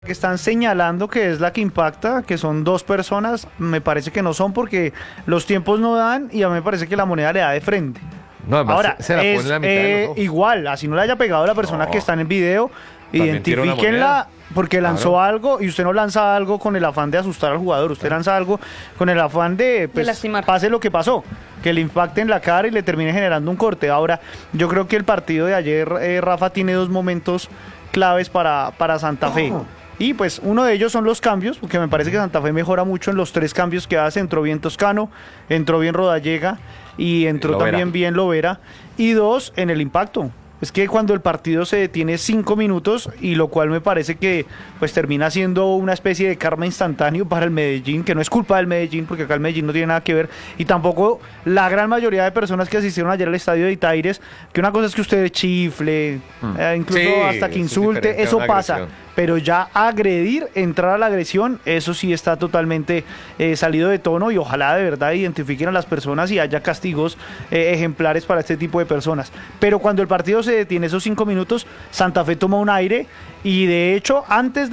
Que están señalando que es la que impacta, que son dos personas, me parece que no son porque los tiempos no dan y a mí me parece que la moneda le da de frente. No, además Ahora, se la pone en la mitad de los ojos. igual, así no le haya pegado a la persona que está en el video, También tira una identifíquenla moneda. porque lanzó algo y usted no lanza algo con el afán de asustar al jugador, usted lanza algo con el afán de, pues, lastimar. pase lo que pasó, que le impacte en la cara y le termine generando un corte. Ahora, yo creo que el partido de ayer, Rafa, tiene dos momentos claves para Santa Fe. Y pues uno de ellos son los cambios, porque me parece que Santa Fe mejora mucho en los tres cambios que hace. Entró bien Toscano, entró bien Rodallega y entró Lovera. también bien Lovera. Y dos, en el impacto. Es que cuando el partido se detiene 5 minutos, y lo cual me parece que pues termina siendo una especie de karma instantáneo para el Medellín, que no es culpa del Medellín, porque acá el Medellín no tiene nada que ver, y tampoco la gran mayoría de personas que asistieron ayer al estadio de Itaires, que una cosa es que usted chifle, incluso Sí, hasta que eso es insulte, diferente a eso una pasa. agresión. Pero ya agredir, entrar a la agresión, eso sí está totalmente salido de tono, y ojalá de verdad identifiquen a las personas y haya castigos ejemplares para este tipo de personas. Pero cuando el partido se detiene esos 5 minutos, Santa Fe toma un aire y de hecho antes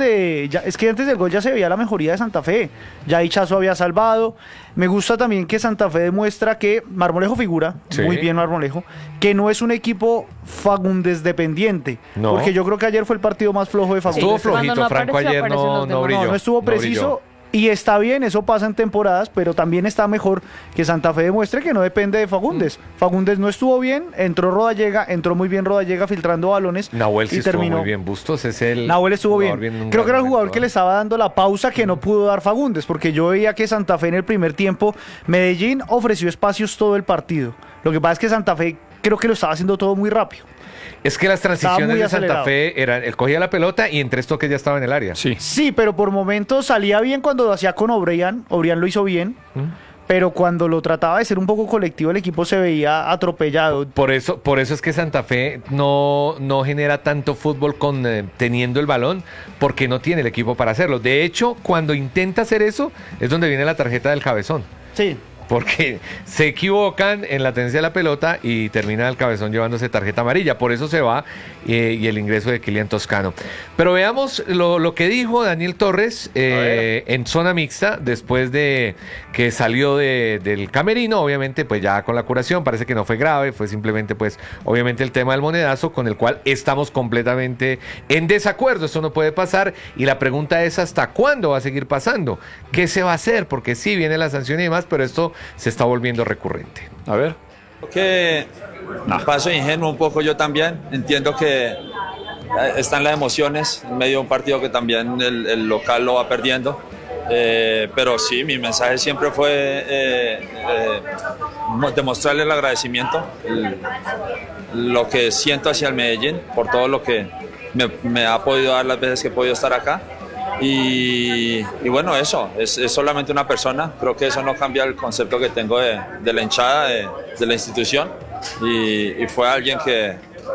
del gol ya se veía la mejoría de Santa Fe. Ya Hichazo había salvado. Me gusta también que Santa Fe demuestra que Marmolejo figura, Sí. muy bien Marmolejo, que no es un equipo Fagundes dependiente, No. porque yo creo que ayer fue el partido más flojo de Fagundes. Estuvo Cuando flojito, no Franco apareció, ayer aparecen los no demás. brilló. No estuvo preciso y está bien, eso pasa en temporadas, pero también está mejor que Santa Fe demuestre que no depende de Fagundes. Fagundes no estuvo bien, entró Rodallega, entró muy bien Rodallega filtrando balones. Nahuel sí y estuvo terminó. muy bien. Bustos es el Nahuel estuvo bien. jugador en un Creo que era el gran jugador momento, que le estaba dando la pausa que no pudo dar Fagundes, porque yo veía que Santa Fe en el primer tiempo, Medellín ofreció espacios todo el partido. Lo que pasa es que Santa Fe creo que lo estaba haciendo todo muy rápido. Es que las Estaba transiciones muy de Santa acelerado. Fe eran, él cogía la pelota y en 3 toques ya estaba en el área. Sí. Sí, pero por momentos salía bien cuando lo hacía con Obrian lo hizo bien, pero cuando lo trataba de ser un poco colectivo el equipo se veía atropellado. Por eso es que Santa Fe no genera tanto fútbol teniendo el balón, porque no tiene el equipo para hacerlo. De hecho, cuando intenta hacer eso, es donde viene la tarjeta del cabezón. Sí. Porque se equivocan en la tenencia de la pelota y termina el cabezón llevándose tarjeta amarilla. Por eso se va y el ingreso de Kylian Toscano. Pero veamos lo que dijo Daniel Torres en zona mixta después de que salió del camerino. Obviamente, pues ya con la curación, parece que no fue grave, fue simplemente, pues, obviamente el tema del monedazo, con el cual estamos completamente en desacuerdo. Esto no puede pasar y la pregunta es ¿hasta cuándo va a seguir pasando? ¿Qué se va a hacer? Porque sí, viene la sanción y demás, pero esto se está volviendo recurrente. A ver. Creo que paso ingenuo un poco yo también. Entiendo que están las emociones en medio de un partido que también el local lo va perdiendo. Pero sí, mi mensaje siempre fue demostrarle el agradecimiento, lo que siento hacia el Medellín por todo lo que me ha podido dar las veces que he podido estar acá. Y bueno, eso, es solamente una persona. Creo que eso no cambia el concepto que tengo de la hinchada, de la institución. Y fue alguien que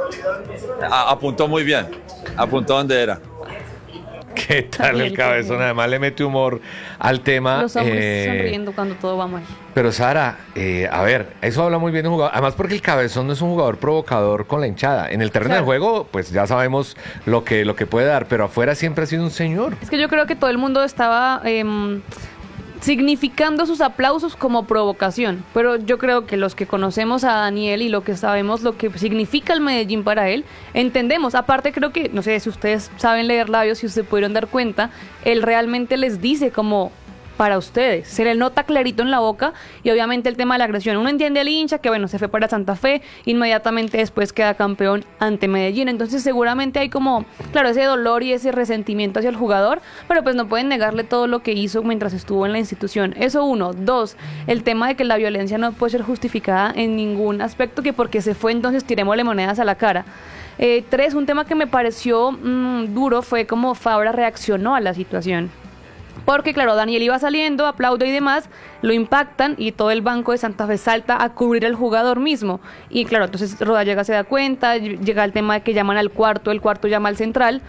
apuntó muy bien, apuntó donde era. ¿Qué tal el Daniel, cabezón? Además le mete humor al tema. Los hombres sonriendo cuando todo va mal. Pero Sara, a ver, eso habla muy bien de un jugador. Además porque el cabezón no es un jugador provocador con la hinchada. En el terreno Claro. de juego, pues ya sabemos lo que puede dar, pero afuera siempre ha sido un señor. Es que yo creo que todo el mundo estaba significando sus aplausos como provocación, pero yo creo que los que conocemos a Daniel y lo que sabemos lo que significa el Medellín para él, entendemos. Aparte creo que, no sé si ustedes saben leer labios, si ustedes pudieron dar cuenta, él realmente les dice como para ustedes, se le nota clarito en la boca y obviamente el tema de la agresión, uno entiende al hincha que bueno, se fue para Santa Fe, inmediatamente después queda campeón ante Medellín, entonces seguramente hay como, claro, ese dolor y ese resentimiento hacia el jugador, pero pues no pueden negarle todo lo que hizo mientras estuvo en la institución, eso uno. Dos, el tema de que la violencia no puede ser justificada en ningún aspecto, que porque se fue entonces tirémosle monedas a la cara. Tres, un tema que me pareció duro fue cómo Fabra reaccionó a la situación. Porque claro, Daniel iba saliendo, aplaude y demás, lo impactan y todo el banco de Santa Fe salta a cubrir al jugador mismo. Y claro, entonces Rodallega se da cuenta, llega el tema de que llaman al cuarto, el cuarto llama al central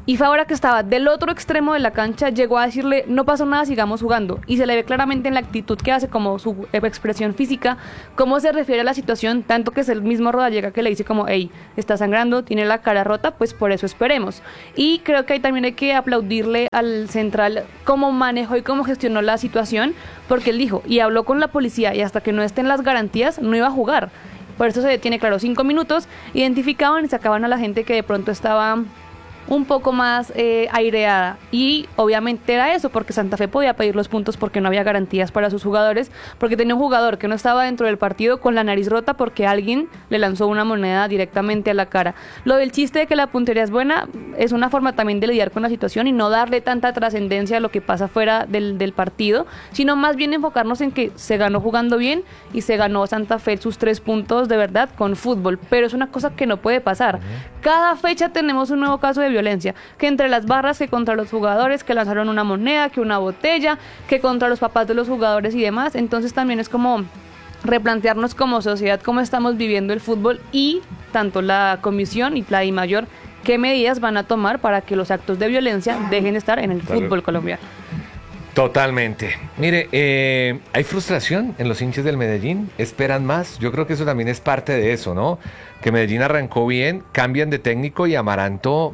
Y Fabra, que estaba del otro extremo de la cancha, llegó a decirle, no pasó nada, sigamos jugando. Y se le ve claramente en la actitud que hace, como su expresión física, cómo se refiere a la situación, tanto que es el mismo Rodallega que le dice como, hey, está sangrando, tiene la cara rota, pues por eso esperemos. Y creo que ahí también hay que aplaudirle al central cómo manejó y cómo gestionó la situación, porque él dijo, y habló con la policía, y hasta que no estén las garantías, no iba a jugar. Por eso se detiene, claro, 5 minutos, identificaban y sacaban a la gente que de pronto estaba un poco más aireada, y obviamente era eso, porque Santa Fe podía pedir los puntos porque no había garantías para sus jugadores, porque tenía un jugador que no estaba dentro del partido con la nariz rota porque alguien le lanzó una moneda directamente a la cara. Lo del chiste de que la puntería es buena es una forma también de lidiar con la situación y no darle tanta trascendencia a lo que pasa fuera del partido, sino más bien enfocarnos en que se ganó jugando bien y se ganó Santa Fe sus 3 puntos de verdad con fútbol, pero es una cosa que no puede pasar. Cada fecha tenemos un nuevo caso de violencia, que entre las barras, que contra los jugadores que lanzaron una moneda, que una botella, que contra los papás de los jugadores y demás. Entonces también es como replantearnos como sociedad cómo estamos viviendo el fútbol, y tanto la comisión y la DIMAYOR qué medidas van a tomar para que los actos de violencia dejen de estar en el fútbol colombiano. Totalmente. Mire, hay frustración en los hinchas del Medellín, esperan más. Yo creo que eso también es parte de eso, ¿no? Que Medellín arrancó bien, cambian de técnico y Amaranto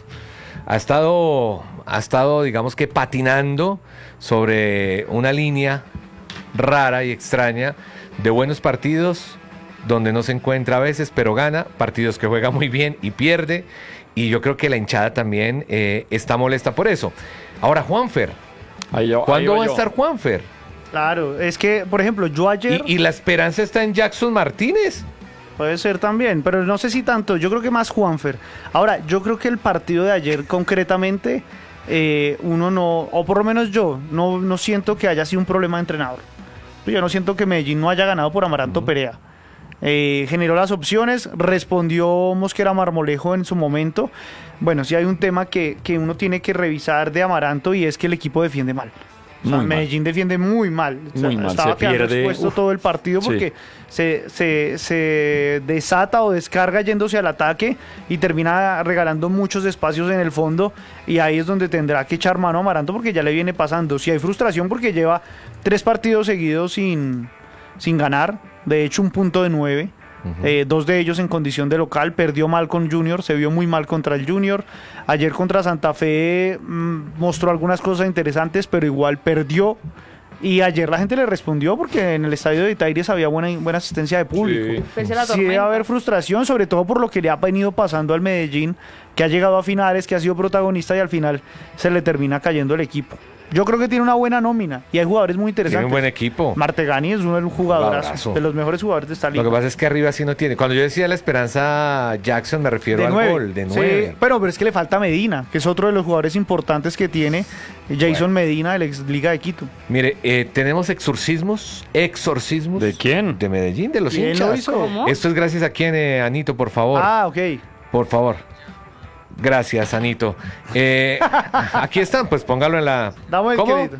ha estado, digamos que patinando sobre una línea rara y extraña de buenos partidos, donde no se encuentra a veces, pero gana, partidos que juega muy bien y pierde, y yo creo que la hinchada también está molesta por eso. Ahora, Juanfer, ¿cuándo va a estar Juanfer? Claro, es que, por ejemplo, yo ayer... ¿Y la esperanza está en Jackson Martínez? Puede ser también, pero no sé si tanto. Yo creo que más Juanfer. Ahora, yo creo que el partido de ayer concretamente, uno no, o por lo menos yo, no siento que haya sido un problema de entrenador. Yo no siento que Medellín no haya ganado por Amaranto Perea. Generó las opciones, respondió Mosquera Marmolejo en su momento. Bueno, sí hay un tema que uno tiene que revisar de Amaranto, y es que el equipo defiende mal. O sea, Medellín defiende muy mal. Estaba quedando expuesto todo el partido porque se desata o descarga yéndose al ataque y termina regalando muchos espacios en el fondo, y ahí es donde tendrá que echar mano a Amaranto, porque ya le viene pasando. Si hay frustración porque lleva 3 partidos seguidos sin ganar, de hecho 1 punto de 9. 2 de ellos en condición de local, perdió mal con Junior, se vio muy mal contra el Junior. Ayer contra Santa Fe mostró algunas cosas interesantes, pero igual perdió. Y ayer la gente le respondió porque en el estadio de Itaires había buena asistencia de público. Sí debe haber frustración, sobre todo por lo que le ha venido pasando al Medellín, que ha llegado a finales, que ha sido protagonista y al final se le termina cayendo el equipo. Yo creo que tiene una buena nómina y hay jugadores muy interesantes. Tiene un buen equipo. Martegani es uno de los jugadores, de los mejores jugadores de esta liga. Lo que pasa es que arriba sí no tiene. Cuando yo decía la esperanza Jackson, me refiero al gol de 9. Sí, pero es que le falta Medina, que es otro de los jugadores importantes que tiene Jason Medina de la ex Liga de Quito. Mire, tenemos exorcismos. ¿De quién? De Medellín, de los ¿Quién hinchas. lo hizo? ¿Cómo? Esto es gracias a quién, Anito, por favor. Ah, ok. Por favor. Gracias, Anito. Aquí están, pues póngalo en la... Damos el ¿Cómo? crédito.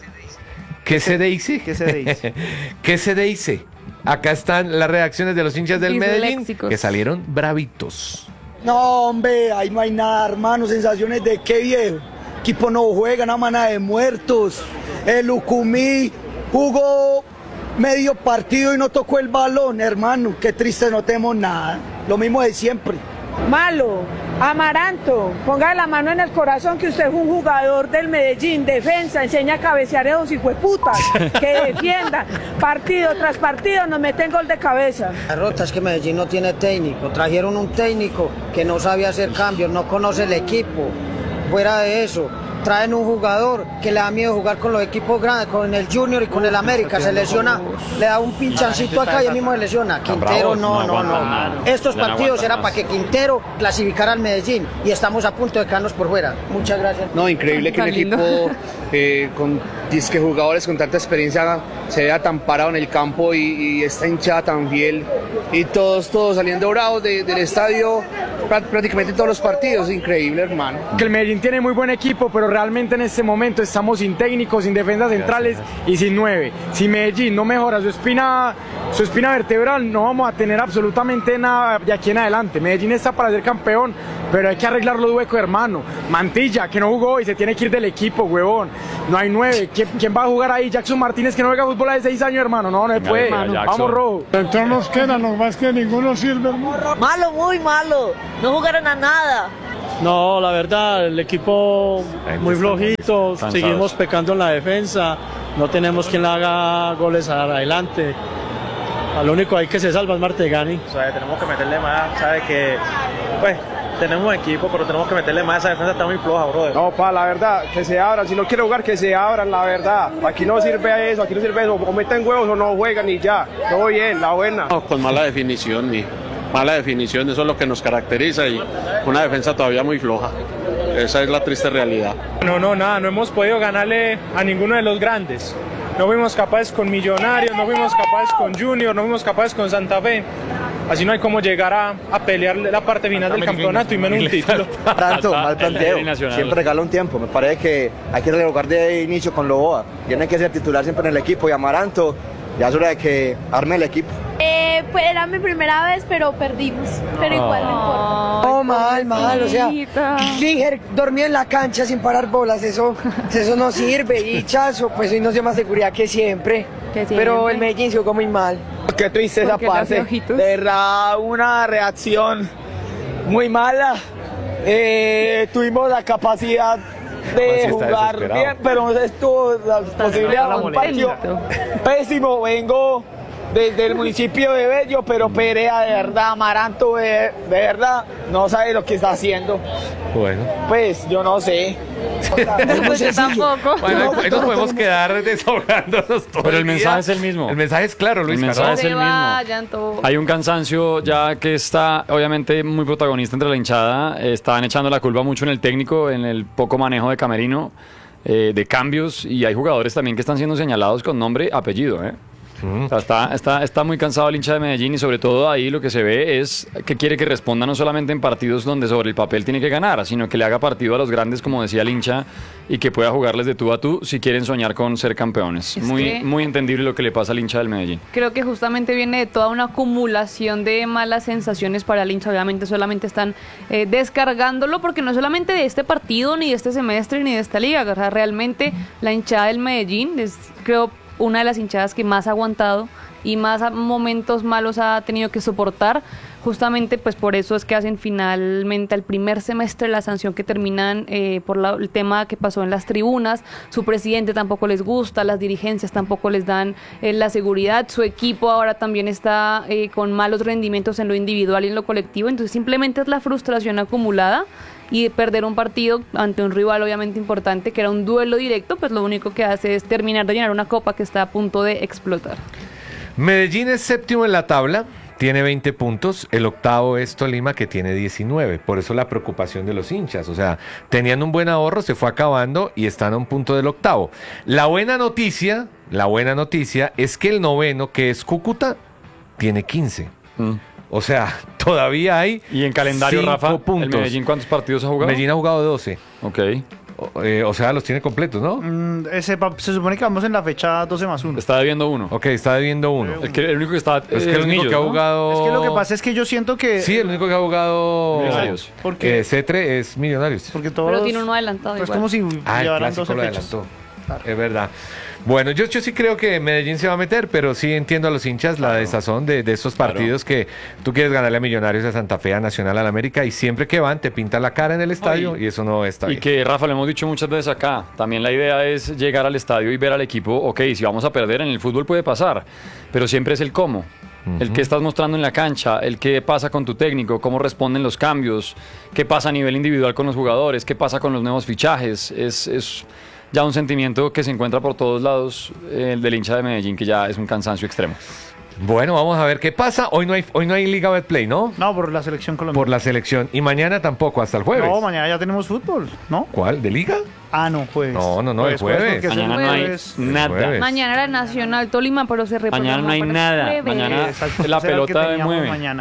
¿Qué se dice? ¿Qué se dice? ¿Qué se dice? Acá están las reacciones de los hinchas del Medellín, Disléxicos. que salieron bravitos. No, hombre, ahí no hay nada, hermano. Sensaciones de qué, viejo. Equipo no juega, una manada de muertos. El Ucumí jugó medio partido y no tocó el balón, hermano. Qué triste, no tenemos nada. Lo mismo de siempre. Malo, Amaranto, ponga la mano en el corazón que usted es un jugador del Medellín, defensa, enseña a cabecear a esos hijueputas, que defiendan, partido tras partido nos meten gol de cabeza. La rota es que Medellín no tiene técnico, trajeron un técnico que no sabe hacer cambios, no conoce el equipo, fuera de eso. Traen un jugador que le da miedo jugar con los equipos grandes, con el Junior y con el América, se lesiona, le da un pinchancito acá y él mismo se lesiona. Quintero no. Estos partidos era para que Quintero clasificara al Medellín y estamos a punto de quedarnos por fuera. Muchas gracias. No, increíble que un equipo con disque jugadores con tanta experiencia se vea tan parado en el campo y esta hinchada tan fiel y todos saliendo bravos del estadio. prácticamente todos los partidos, increíble, hermano. Que el Medellín tiene muy buen equipo, pero realmente en este momento estamos sin técnicos, sin defensas centrales y sin 9. Si Medellín no mejora su espina vertebral, no vamos a tener absolutamente nada de aquí en adelante. Medellín está para ser campeón, pero hay que arreglar los huecos, hermano. Mantilla, que no jugó y se tiene que ir del equipo, huevón. No hay 9. ¿Quién va a jugar ahí? Jackson Martínez, que no juega fútbol hace 6 años, hermano. No se puede. Vamos, rojo. Entonces nos queda, nomás que ninguno sirve, hermano. Malo, muy malo. No jugaron a nada. No, la verdad, el equipo muy flojito, seguimos pecando en la defensa, no tenemos quien le haga goles adelante. Al único ahí que se salva es Martegani. O sea, tenemos que meterle más, ¿sabes? Que, pues, tenemos equipo, pero tenemos que meterle más, esa defensa está muy floja, brother. No, la verdad, que se abran, si no quiere jugar, que se abran, la verdad. Aquí no sirve eso, o meten huevos o no juegan y ya. Todo bien, la buena. No, con mala definición, eso es lo que nos caracteriza y una defensa todavía muy floja. Esa es la triste realidad. No hemos podido ganarle a ninguno de los grandes. No fuimos capaces con Millonarios, no fuimos capaces con Junior, no fuimos capaces con Santa Fe. Así no hay como llegar a pelear la parte final del campeonato y menos un título. Tanto, mal planteo. Siempre regala un tiempo. Me parece que hay que revocar de inicio con Loboa. Tiene que ser titular siempre en el equipo y Amaranto. Ya es hora de que arme el equipo. Pues era mi primera vez, pero perdimos. Pero igual no importa. No, mal, o sea, Klinger dormía en la cancha sin parar bolas, eso no sirve. Y Chazo, pues hoy nos dio más seguridad que siempre. Pero el Medellín se jugó muy mal. Qué tristeza, parce. De verdad, una reacción muy mala. Tuvimos la capacidad de jugar bien, pero no estuvo la posibilidad de un partido pésimo. Vengo desde el municipio de Bello, pero Perea, de verdad, Amaranto, de verdad, no sabe lo que está haciendo. Bueno. Pues, yo no sé. Pues tampoco. Bueno, ahí nos podemos quedar desahogándonos todo. Pero el mensaje es el mismo. El mensaje es claro, Luis. El mensaje es el mismo. Hay un cansancio ya que está, obviamente, muy protagonista entre la hinchada. Están echando la culpa mucho en el técnico, en el poco manejo de camerino, de cambios. Y hay jugadores también que están siendo señalados con nombre, apellido, O sea, está muy cansado el hincha de Medellín y sobre todo ahí lo que se ve es que quiere que responda no solamente en partidos donde sobre el papel tiene que ganar, sino que le haga partido a los grandes, como decía el hincha, y que pueda jugarles de tú a tú si quieren soñar con ser campeones. Muy entendible lo que le pasa al hincha del Medellín. Creo que justamente viene de toda una acumulación de malas sensaciones para el hincha. Obviamente solamente están descargándolo porque no solamente de este partido, ni de este semestre, ni de esta liga. O sea, realmente la hinchada del Medellín es, creo, una de las hinchadas que más ha aguantado y más momentos malos ha tenido que soportar. Justamente pues por eso es que hacen finalmente al primer semestre la sanción que terminan por el tema que pasó en las tribunas. Su presidente tampoco les gusta, las dirigencias tampoco les dan la seguridad, su equipo ahora también está con malos rendimientos en lo individual y en lo colectivo, entonces simplemente es la frustración acumulada y perder un partido ante un rival obviamente importante, que era un duelo directo, pues lo único que hace es terminar de llenar una copa que está a punto de explotar. Medellín es séptimo en la tabla, tiene 20 puntos, el octavo es Tolima que tiene 19, por eso la preocupación de los hinchas, o sea, tenían un buen ahorro, se fue acabando y están a un punto del octavo. La buena noticia es que el noveno, que es Cúcuta, tiene 15. O sea, todavía hay. Y en calendario, Rafa, puntos. ¿el Medellín cuántos partidos ha jugado? Medellín ha jugado 12. Ok. O sea, los tiene completos, ¿no? Se supone que vamos en la fecha 12+1. Está debiendo 1. Ok, está debiendo 1. El único que está. Es que el único que ha jugado. Es que lo que pasa es que yo siento que. Sí, el único que ha jugado. Millonarios. Porque Cetre es Millonarios. Porque todos. Pero tiene uno adelantado. Pues igual. como si llevaran 12 lo fechas. Adelantó. Claro. Es verdad. Bueno, yo sí creo que Medellín se va a meter, pero sí entiendo a los hinchas la desazón de estos partidos que tú quieres ganarle a Millonarios, a Santa Fe, a Nacional, a América, y siempre que van te pintan la cara en el estadio y eso no está bien. Y que, Rafa, lo hemos dicho muchas veces acá, también la idea es llegar al estadio y ver al equipo, ok, si vamos a perder en el fútbol puede pasar, pero siempre es el cómo. El que estás mostrando en la cancha, el qué pasa con tu técnico, cómo responden los cambios, qué pasa a nivel individual con los jugadores, qué pasa con los nuevos fichajes, es ya un sentimiento que se encuentra por todos lados, el del hincha de Medellín, que ya es un cansancio extremo. Bueno, vamos a ver qué pasa. Hoy no hay Liga Betplay, ¿no? No, por la selección colombiana. Por la selección. Y mañana tampoco, hasta el jueves. No, mañana ya tenemos fútbol, ¿no? ¿Cuál? ¿De Liga? No, jueves. No, es jueves. Mañana no hay nada. Mañana era Nacional Tolima, pero se reprogramó. Mañana no hay nada. Mañana la pelota de 9. Mañana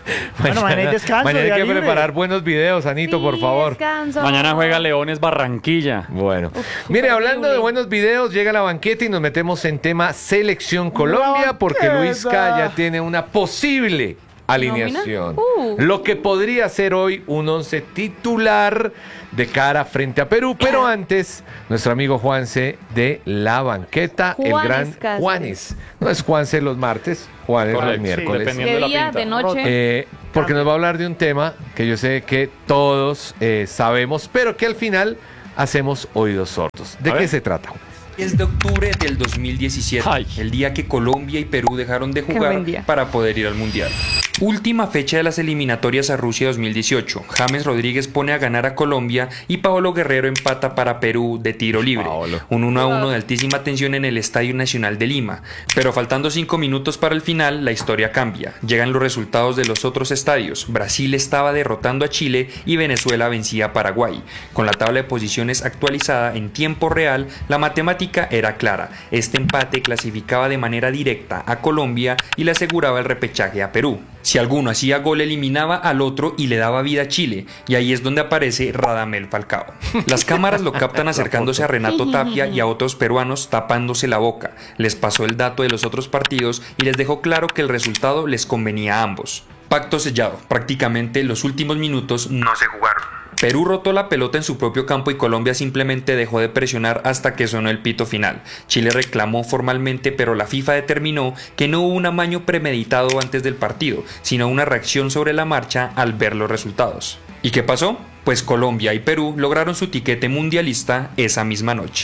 Mañana hay descanso. Mañana hay que libre. preparar buenos videos, Anito, por favor. Descanso. Mañana juega Leones Barranquilla. Bueno, mire, hablando de buenos videos, llega la banqueta y nos metemos en tema Selección Colombia, porque Luisca ya tiene una posible alineación. Lo que podría ser hoy un 11 titular de cara frente a Perú, pero antes, nuestro amigo Juanse de la banqueta, el gran Cáceres. Juanes. No es Juanse los martes, Juanes los miércoles. ¿Qué día? ¿De noche? Porque nos va a hablar de un tema que yo sé que todos sabemos, pero que al final hacemos oídos sordos. ¿De qué se trata? 10 de octubre del 2017, el día que Colombia y Perú dejaron de jugar para poder ir al Mundial. Última fecha de las eliminatorias a Rusia 2018. James Rodríguez pone a ganar a Colombia y Paolo Guerrero empata para Perú de tiro libre. Un 1-1 de altísima tensión en el Estadio Nacional de Lima. Pero faltando 5 minutos para el final, la historia cambia. Llegan los resultados de los otros estadios. Brasil estaba derrotando a Chile y Venezuela vencía a Paraguay. Con la tabla de posiciones actualizada en tiempo real, la matemática era clara. Este empate clasificaba de manera directa a Colombia y le aseguraba el repechaje a Perú. Si alguno hacía gol, eliminaba al otro y le daba vida a Chile, y ahí es donde aparece Radamel Falcao. Las cámaras lo captan acercándose a Renato Tapia y a otros peruanos tapándose la boca. Les pasó el dato de los otros partidos y les dejó claro que el resultado les convenía a ambos. Pacto sellado, prácticamente los últimos minutos no se jugaron. Perú rotó la pelota en su propio campo y Colombia simplemente dejó de presionar hasta que sonó el pito final. Chile reclamó formalmente, pero la FIFA determinó que no hubo un amaño premeditado antes del partido, sino una reacción sobre la marcha al ver los resultados. ¿Y qué pasó? Pues Colombia y Perú lograron su tiquete mundialista esa misma noche.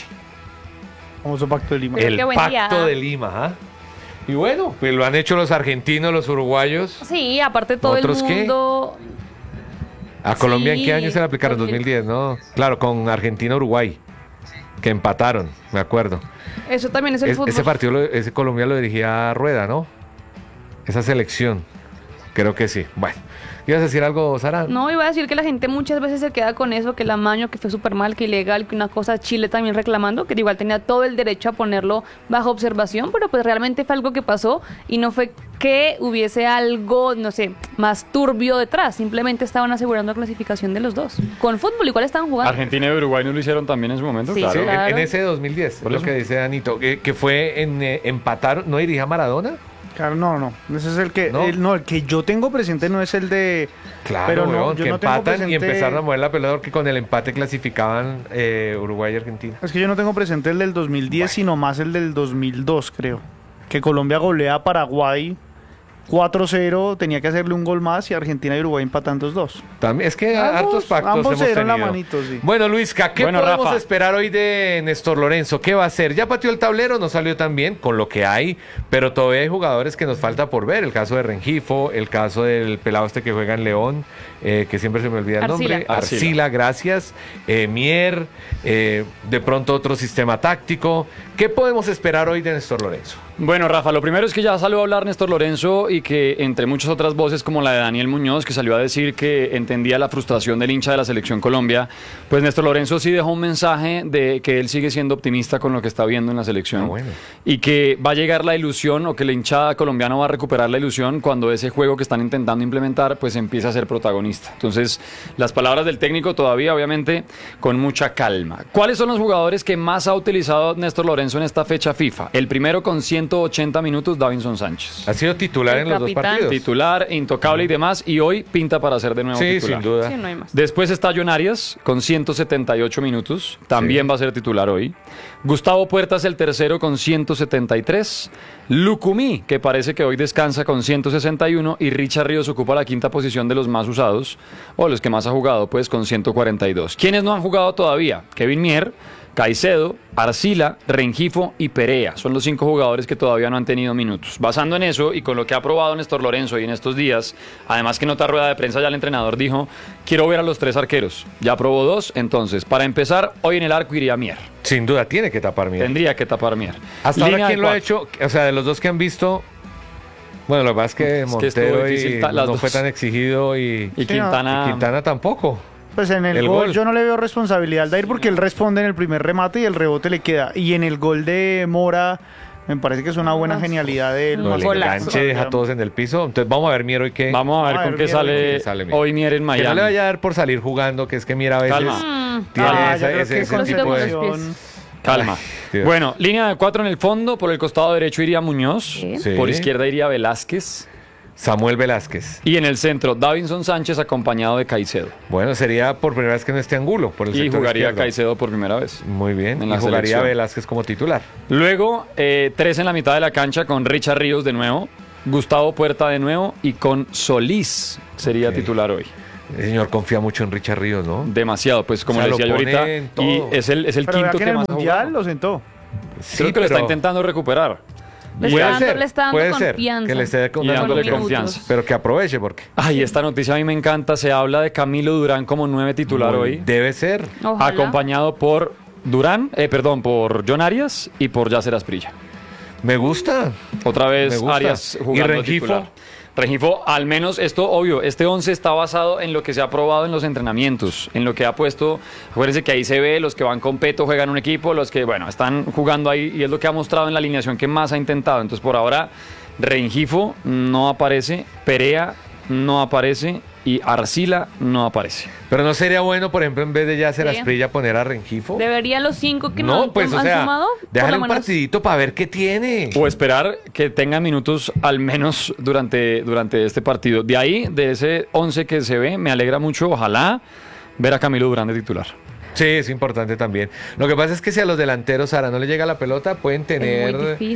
Famoso Pacto de Lima. El Pacto de Lima, Y bueno, pues lo han hecho los argentinos, los uruguayos. Sí, aparte todo el mundo... ¿A Colombia en qué año se le aplicaron? 2010, ¿no? Claro, con Argentina-Uruguay, que empataron, me acuerdo. Eso también es el fútbol. Ese partido, ese Colombia lo dirigía Rueda, ¿no? Esa selección, creo que sí. Bueno, ¿ibas a decir algo, Sara? No, iba a decir que la gente muchas veces se queda con eso, que el amaño, que fue súper mal, que ilegal, que una cosa, Chile también reclamando, que igual tenía todo el derecho a ponerlo bajo observación, pero pues realmente fue algo que pasó y no fue que hubiese algo, no sé, más turbio detrás, simplemente estaban asegurando la clasificación de los dos. Con fútbol igual estaban jugando. Argentina y Uruguay no lo hicieron también en su momento, sí, claro. claro. En ese 2010, por lo que dice Anito, que fue en empataron, ¿no dirigía Maradona? Claro, no. Ese es el que... ¿No? El que yo tengo presente no es el de... Claro, pero no, que no empatan presente... y empezaron a mover la pelota porque con el empate clasificaban Uruguay y Argentina. Es que yo no tengo presente el del 2010, sino más el del 2002, creo. Que Colombia golea a Paraguay 4-0, tenía que hacerle un gol más y Argentina y Uruguay empatan 2-2. También, es que hartos pactos ambos hemos se dieron tenido. la manito, sí. Bueno, Luisca, ¿qué podemos Rafa, esperar hoy de Néstor Lorenzo? ¿Qué va a hacer? Ya pateó el tablero, no salió tan bien con lo que hay, pero todavía hay jugadores que nos falta por ver. El caso de Rengifo, el caso del pelado este que juega en León, que siempre se me olvida el nombre. Arcila, gracias. Mier, de pronto otro sistema táctico. ¿Qué podemos esperar hoy de Néstor Lorenzo? Bueno, Rafa, lo primero es que ya salió a hablar Néstor Lorenzo y que entre muchas otras voces como la de Daniel Muñoz, que salió a decir que entendía la frustración del hincha de la Selección Colombia, pues Néstor Lorenzo sí dejó un mensaje de que él sigue siendo optimista con lo que está viendo en la selección y que va a llegar la ilusión o que la hinchada colombiana va a recuperar la ilusión cuando ese juego que están intentando implementar pues empiece a ser protagonista. Entonces, las palabras del técnico todavía obviamente con mucha calma. ¿Cuáles son los jugadores que más ha utilizado Néstor Lorenzo en esta fecha FIFA? El primero con 180 minutos, Davinson Sánchez. Ha sido titular en los dos partidos. Titular, intocable y demás, y hoy pinta para ser de nuevo titular. Sin duda. Sí, no hay más. Después está John Arias con 178 minutos, también va a ser titular hoy. Gustavo Puertas el tercero con 173. Lucumí, que parece que hoy descansa con 161, y Richard Ríos ocupa la quinta posición de los más usados, o los que más ha jugado, pues con 142. ¿Quiénes no han jugado todavía? Kevin Mier, Caicedo, Arcila, Rengifo y Perea. Son los 5 jugadores que todavía no han tenido minutos. Basando en eso y con lo que ha probado Néstor Lorenzo y en estos días, además que en otra rueda de prensa ya el entrenador dijo, quiero ver a los 3 arqueros. Ya probó 2, entonces, para empezar, hoy en el arco iría Mier. Sin duda, tiene que tapar Mier. Tendría que tapar Mier. Hasta ahora, ¿quién lo ha hecho? O sea, de los dos que han visto... Bueno, lo que pasa es que Montero no fue tan exigido y Quintana tampoco. Pues en el gol yo no le veo responsabilidad al Dair porque él responde en el primer remate y el rebote le queda. Y en el gol de Mora, me parece que es una buena genialidad de él. El enganche deja a todos en el piso. Entonces vamos a ver Mier hoy qué. Vamos a ver con qué sale hoy Mier en Miami. Que no le vaya a dar por salir jugando, que es que Mier a veces tiene ese tipo de... Calma. Bueno, línea de 4 en el fondo. Por el costado derecho iría Muñoz. Sí. Por izquierda iría Velázquez. Samuel Velázquez. Y en el centro, Davinson Sánchez acompañado de Caicedo. Bueno, sería por primera vez que no esté Angulo. Por el y jugaría izquierdo. Caicedo por primera vez. Muy bien. Y jugaría selección. Velázquez como titular. Luego, 3 en la mitad de la cancha con Richard Ríos de nuevo, Gustavo Puerta de nuevo y con Solís sería titular hoy. El señor confía mucho en Richard Ríos, ¿no? Demasiado, pues como le decía yo ahorita. Y es el quinto que más ha mundial lo sentó. Sí, creo que lo está intentando recuperar. Le está dando confianza. Que le esté dándole confianza. Pero que aproveche porque. Ay, esta noticia a mí me encanta. Se habla de Camilo Durán como 9 titular hoy. Debe ser. Ojalá. Acompañado por por John Arias y por Yasser Asprilla. Me gusta. Otra vez Arias jugando. ¿Y Rengifo? Titular. Rengifo, al menos esto, obvio, este 11 está basado en lo que se ha probado en los entrenamientos, en lo que ha puesto, acuérdense que ahí se ve, los que van con Peto juegan un equipo, los que, están jugando ahí y es lo que ha mostrado en la alineación que más ha intentado. Entonces, por ahora, Rengifo no aparece, Perea no aparece y Arcila no aparece. Pero no sería bueno, por ejemplo, en vez de Yasser Asprilla poner a Rengifo. ¿Deberían los 5 que no, pues, han sumado? Déjale un partidito para ver qué tiene. O esperar que tenga minutos al menos durante este partido. De ahí, de ese 11 que se ve, me alegra mucho, ojalá, ver a Camilo Durán de titular. Sí, es importante también. Lo que pasa es que si a los delanteros ahora no le llega la pelota, pueden tener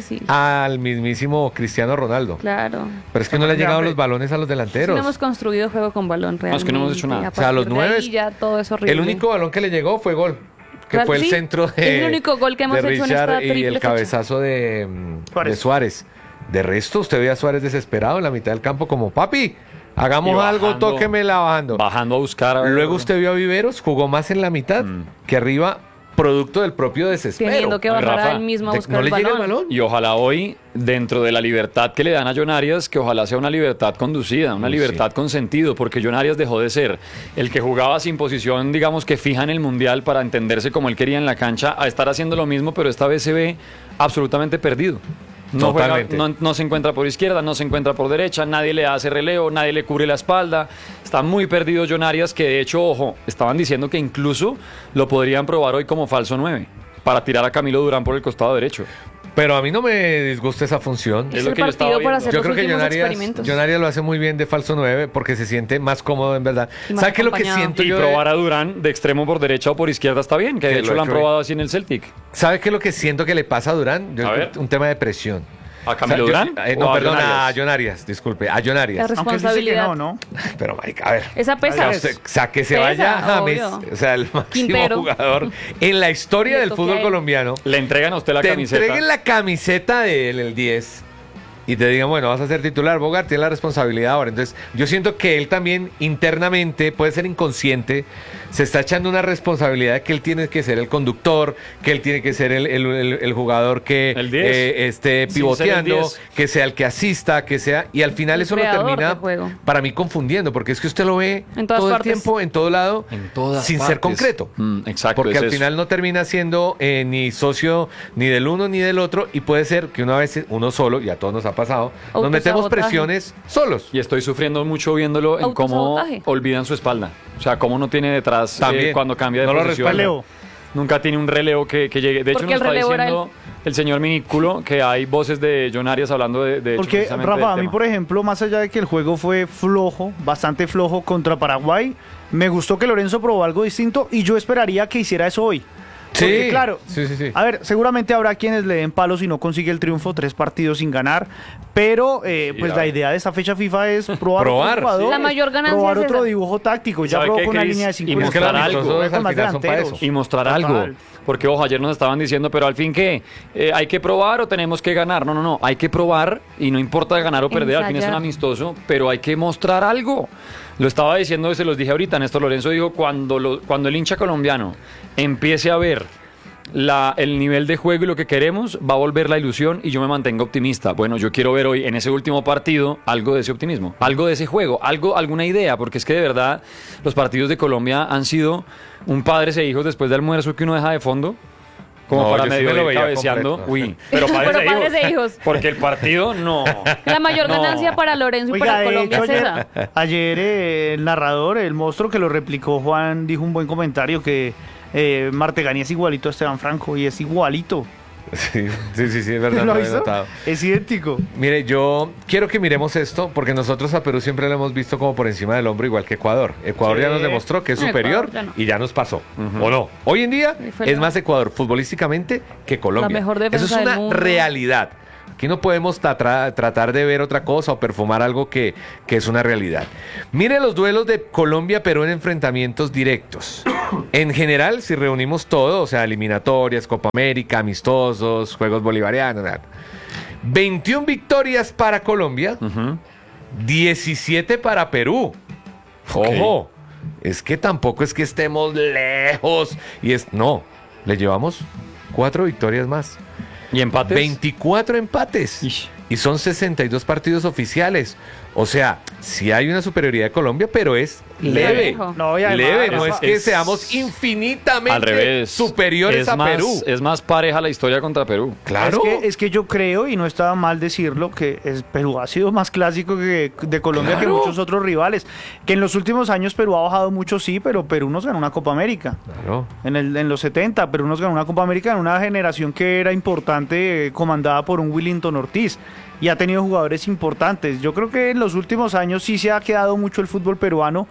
al mismísimo Cristiano Ronaldo. Claro. Pero es que no le han llegado los balones a los delanteros. No hemos construido juego con balón realmente. No, es que no hemos hecho nada. O sea, a los 9. Ya todo es horrible. El único balón que le llegó fue gol. Que fue el centro de. Es el único gol que hemos hecho Richard en esta triple y el cabezazo de Suárez. De resto, usted ve a Suárez desesperado en la mitad del campo, como papi. Hagamos bajando, algo, tóquemela bajando. Bajando a buscar. Luego usted vio a Viveros, jugó más en la mitad que arriba, producto del propio desespero. Teniendo que bajar a él mismo a buscar el balón. Y ojalá hoy, dentro de la libertad que le dan a John Arias, que ojalá sea una libertad conducida, una libertad con sentido, porque John Arias dejó de ser el que jugaba sin posición, digamos que fija en el Mundial para entenderse como él quería en la cancha, a estar haciendo lo mismo, pero esta vez se ve absolutamente perdido. No, no se encuentra por izquierda, no se encuentra por derecha, nadie le hace relevo, nadie le cubre la espalda. Está muy perdido John Arias, que de hecho, ojo, estaban diciendo que incluso lo podrían probar hoy como falso 9 para tirar a Camilo Durán por el costado derecho. Pero a mí no me disgusta esa función. Es lo que yo estaba viendo. Yo creo que John Arias lo hace muy bien de falso 9 porque se siente más cómodo en verdad. ¿Sabes qué es lo que siento yo? Y probar a Durán de extremo por derecha o por izquierda está bien, que de hecho lo han probado así en el Celtic. ¿Sabes qué es lo que siento que le pasa a Durán? Un tema de presión. ¿A Camilo Durán? No, perdón, a John Arias, disculpe, a John Arias. La responsabilidad. Aunque no. Pero, marica, a ver. Esa pesa. O sea, que se vaya James, o sea, el máximo jugador en la historia del fútbol colombiano. Le entregan a usted la camiseta. Te entreguen la camiseta del 10 y te digan, bueno, vas a ser titular, Bogart, tiene la responsabilidad ahora. Entonces, yo siento que él también internamente, puede ser inconsciente, se está echando una responsabilidad de que él tiene que ser el conductor, que él tiene que ser el jugador que esté pivoteando, que sea el que asista, que sea... Y al final eso lo termina, para mí, confundiendo, porque es que usted lo ve todo el tiempo, en todo lado, sin ser concreto. Exacto. Porque al final no termina siendo ni socio ni del uno ni del otro, y puede ser que una vez uno solo, y a todos nos ha pasado, nos metemos presiones solos. Y estoy sufriendo mucho viéndolo en cómo olvidan su espalda. O sea, cómo no tiene detrás cuando cambia de posición. Nunca tiene un relevo que llegue. De hecho, nos está diciendo el señor Minículo que hay voces de John Arias hablando de porque, Rafa, a mí, por ejemplo, más allá de que el juego fue flojo, bastante flojo contra Paraguay, me gustó que Lorenzo probó algo distinto y yo esperaría que hiciera eso hoy. Porque, claro, a ver, seguramente habrá quienes le den palos si no consigue el triunfo, 3 partidos sin ganar, pero pues la idea de esta fecha FIFA es probar otro jugador, la mayor ganancia probar otro dibujo táctico, ya probó con una línea de 5 y mostrar algo, porque ojo, ayer nos estaban diciendo, pero al fin ¿qué? ¿Hay que probar o tenemos que ganar? No, hay que probar y no importa ganar o perder, al fin es un amistoso, pero hay que mostrar algo. Lo estaba diciendo, se los dije ahorita, Néstor Lorenzo dijo, cuando el hincha colombiano empiece a ver el nivel de juego y lo que queremos va a volver la ilusión y yo me mantengo optimista. Bueno, yo quiero ver hoy en ese último partido algo de ese optimismo, algo de ese juego, alguna idea, porque es que de verdad los partidos de Colombia han sido un padres e hijos después de almuerzo que uno deja de fondo. Como para medio ir cabeceando. Completo. Uy, pero padres de hijos. Porque el partido no. La mayor ganancia para Lorenzo y para Colombia es esa. Ayer el narrador, el monstruo que lo replicó, Juan, dijo un buen comentario que Martegani es igualito a Esteban Franco y es igualito. Sí, es verdad. ¿Lo no hizo? notado. Es idéntico. Mire, yo quiero que miremos esto porque nosotros a Perú siempre lo hemos visto como por encima del hombro, igual que Ecuador. Ecuador Sí. ya nos demostró que es superior y ya nos pasó. ¿O no? Hoy en día es más Ecuador futbolísticamente que Colombia. La mejor defensa Eso es una del mundo. realidad. Aquí no podemos tratar de ver otra cosa o perfumar algo que es una realidad. Mire los duelos de Colombia-Perú en enfrentamientos directos. En general, si reunimos todo, o sea, eliminatorias, Copa América, amistosos, Juegos Bolivarianos, 21 victorias para Colombia, 17 para Perú. Ojo, es que tampoco es que estemos lejos. No, le llevamos 4 victorias más. ¿Y empates? 24 empates. Y son 62 partidos oficiales. O sea, sí hay una superioridad de Colombia, pero es leve. No, y además, leve, no es que seamos infinitamente al revés, superiores a Perú. Es más pareja la historia contra Perú. Claro. Es que yo creo, y no estaba mal decirlo, que Perú ha sido más clásico que de Colombia que muchos otros rivales. Que en los últimos años Perú ha bajado mucho, sí, pero Perú nos ganó una Copa América. Claro. En los 70, Perú nos ganó una Copa América en una generación que era importante, comandada por un Willington Ortiz. Y ha tenido jugadores importantes. Yo creo que en los últimos años sí se ha quedado mucho el fútbol peruano.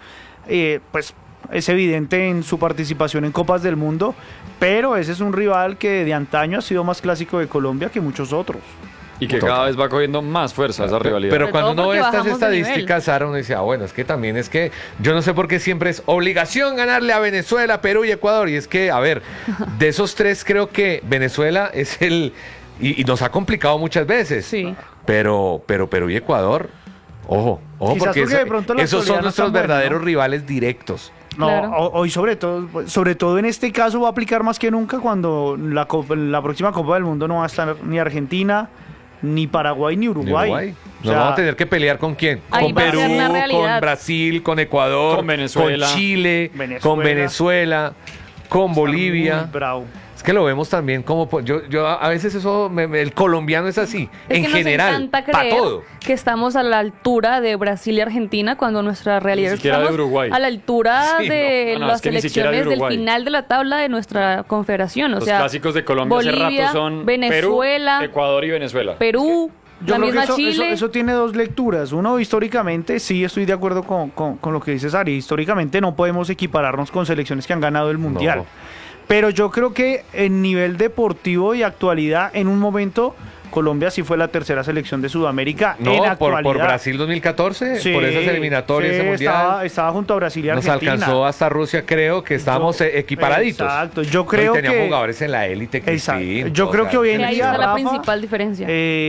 Pues es evidente en su participación en Copas del Mundo, pero ese es un rival que de antaño ha sido más clásico de Colombia que muchos otros. Y que cada vez va cogiendo más fuerza esa rivalidad. Pero cuando uno ve estas estadísticas, Sara, uno dice, bueno, es que también es que yo no sé por qué siempre es obligación ganarle a Venezuela, Perú y Ecuador. Y es que, a ver, de esos tres creo que Venezuela es el... Y nos ha complicado muchas veces. Sí. Pero Perú y Ecuador, ojo, porque esos son nuestros verdaderos rivales directos. No, claro. Hoy sobre todo en este caso va a aplicar más que nunca cuando la próxima Copa del Mundo no va a estar ni Argentina, ni Paraguay, ni Uruguay. Nos vamos a tener que pelear ¿con quién? Con Perú, con Brasil, con Ecuador, con Venezuela, con Chile, con Venezuela, con Bolivia. Muy bravo. Es que lo vemos también como... Yo a veces eso... el colombiano es así, en general, para todo. Que estamos a la altura de Brasil y Argentina cuando nuestra realidad es de Uruguay. A la altura de las selecciones del final de la tabla de nuestra confederación. Los clásicos de Colombia Bolivia, hace rato son Venezuela, Perú, Ecuador y Venezuela. Perú... Yo la creo misma que Chile. eso tiene dos lecturas. Uno, históricamente, sí estoy de acuerdo con lo que dice Sari. Históricamente no podemos equipararnos con selecciones que han ganado el Mundial. No. Pero yo creo que en nivel deportivo y actualidad, en un momento, Colombia sí fue la tercera selección de Sudamérica. No, en actualidad. por Brasil 2014, sí, por esas eliminatorias ese mundial. Estaba junto a Brasil y Argentina. Nos alcanzó hasta Rusia, creo que estábamos equiparaditos. Exacto, yo creo que teníamos jugadores en la élite. Yo creo que hoy en día, ahí está la principal diferencia.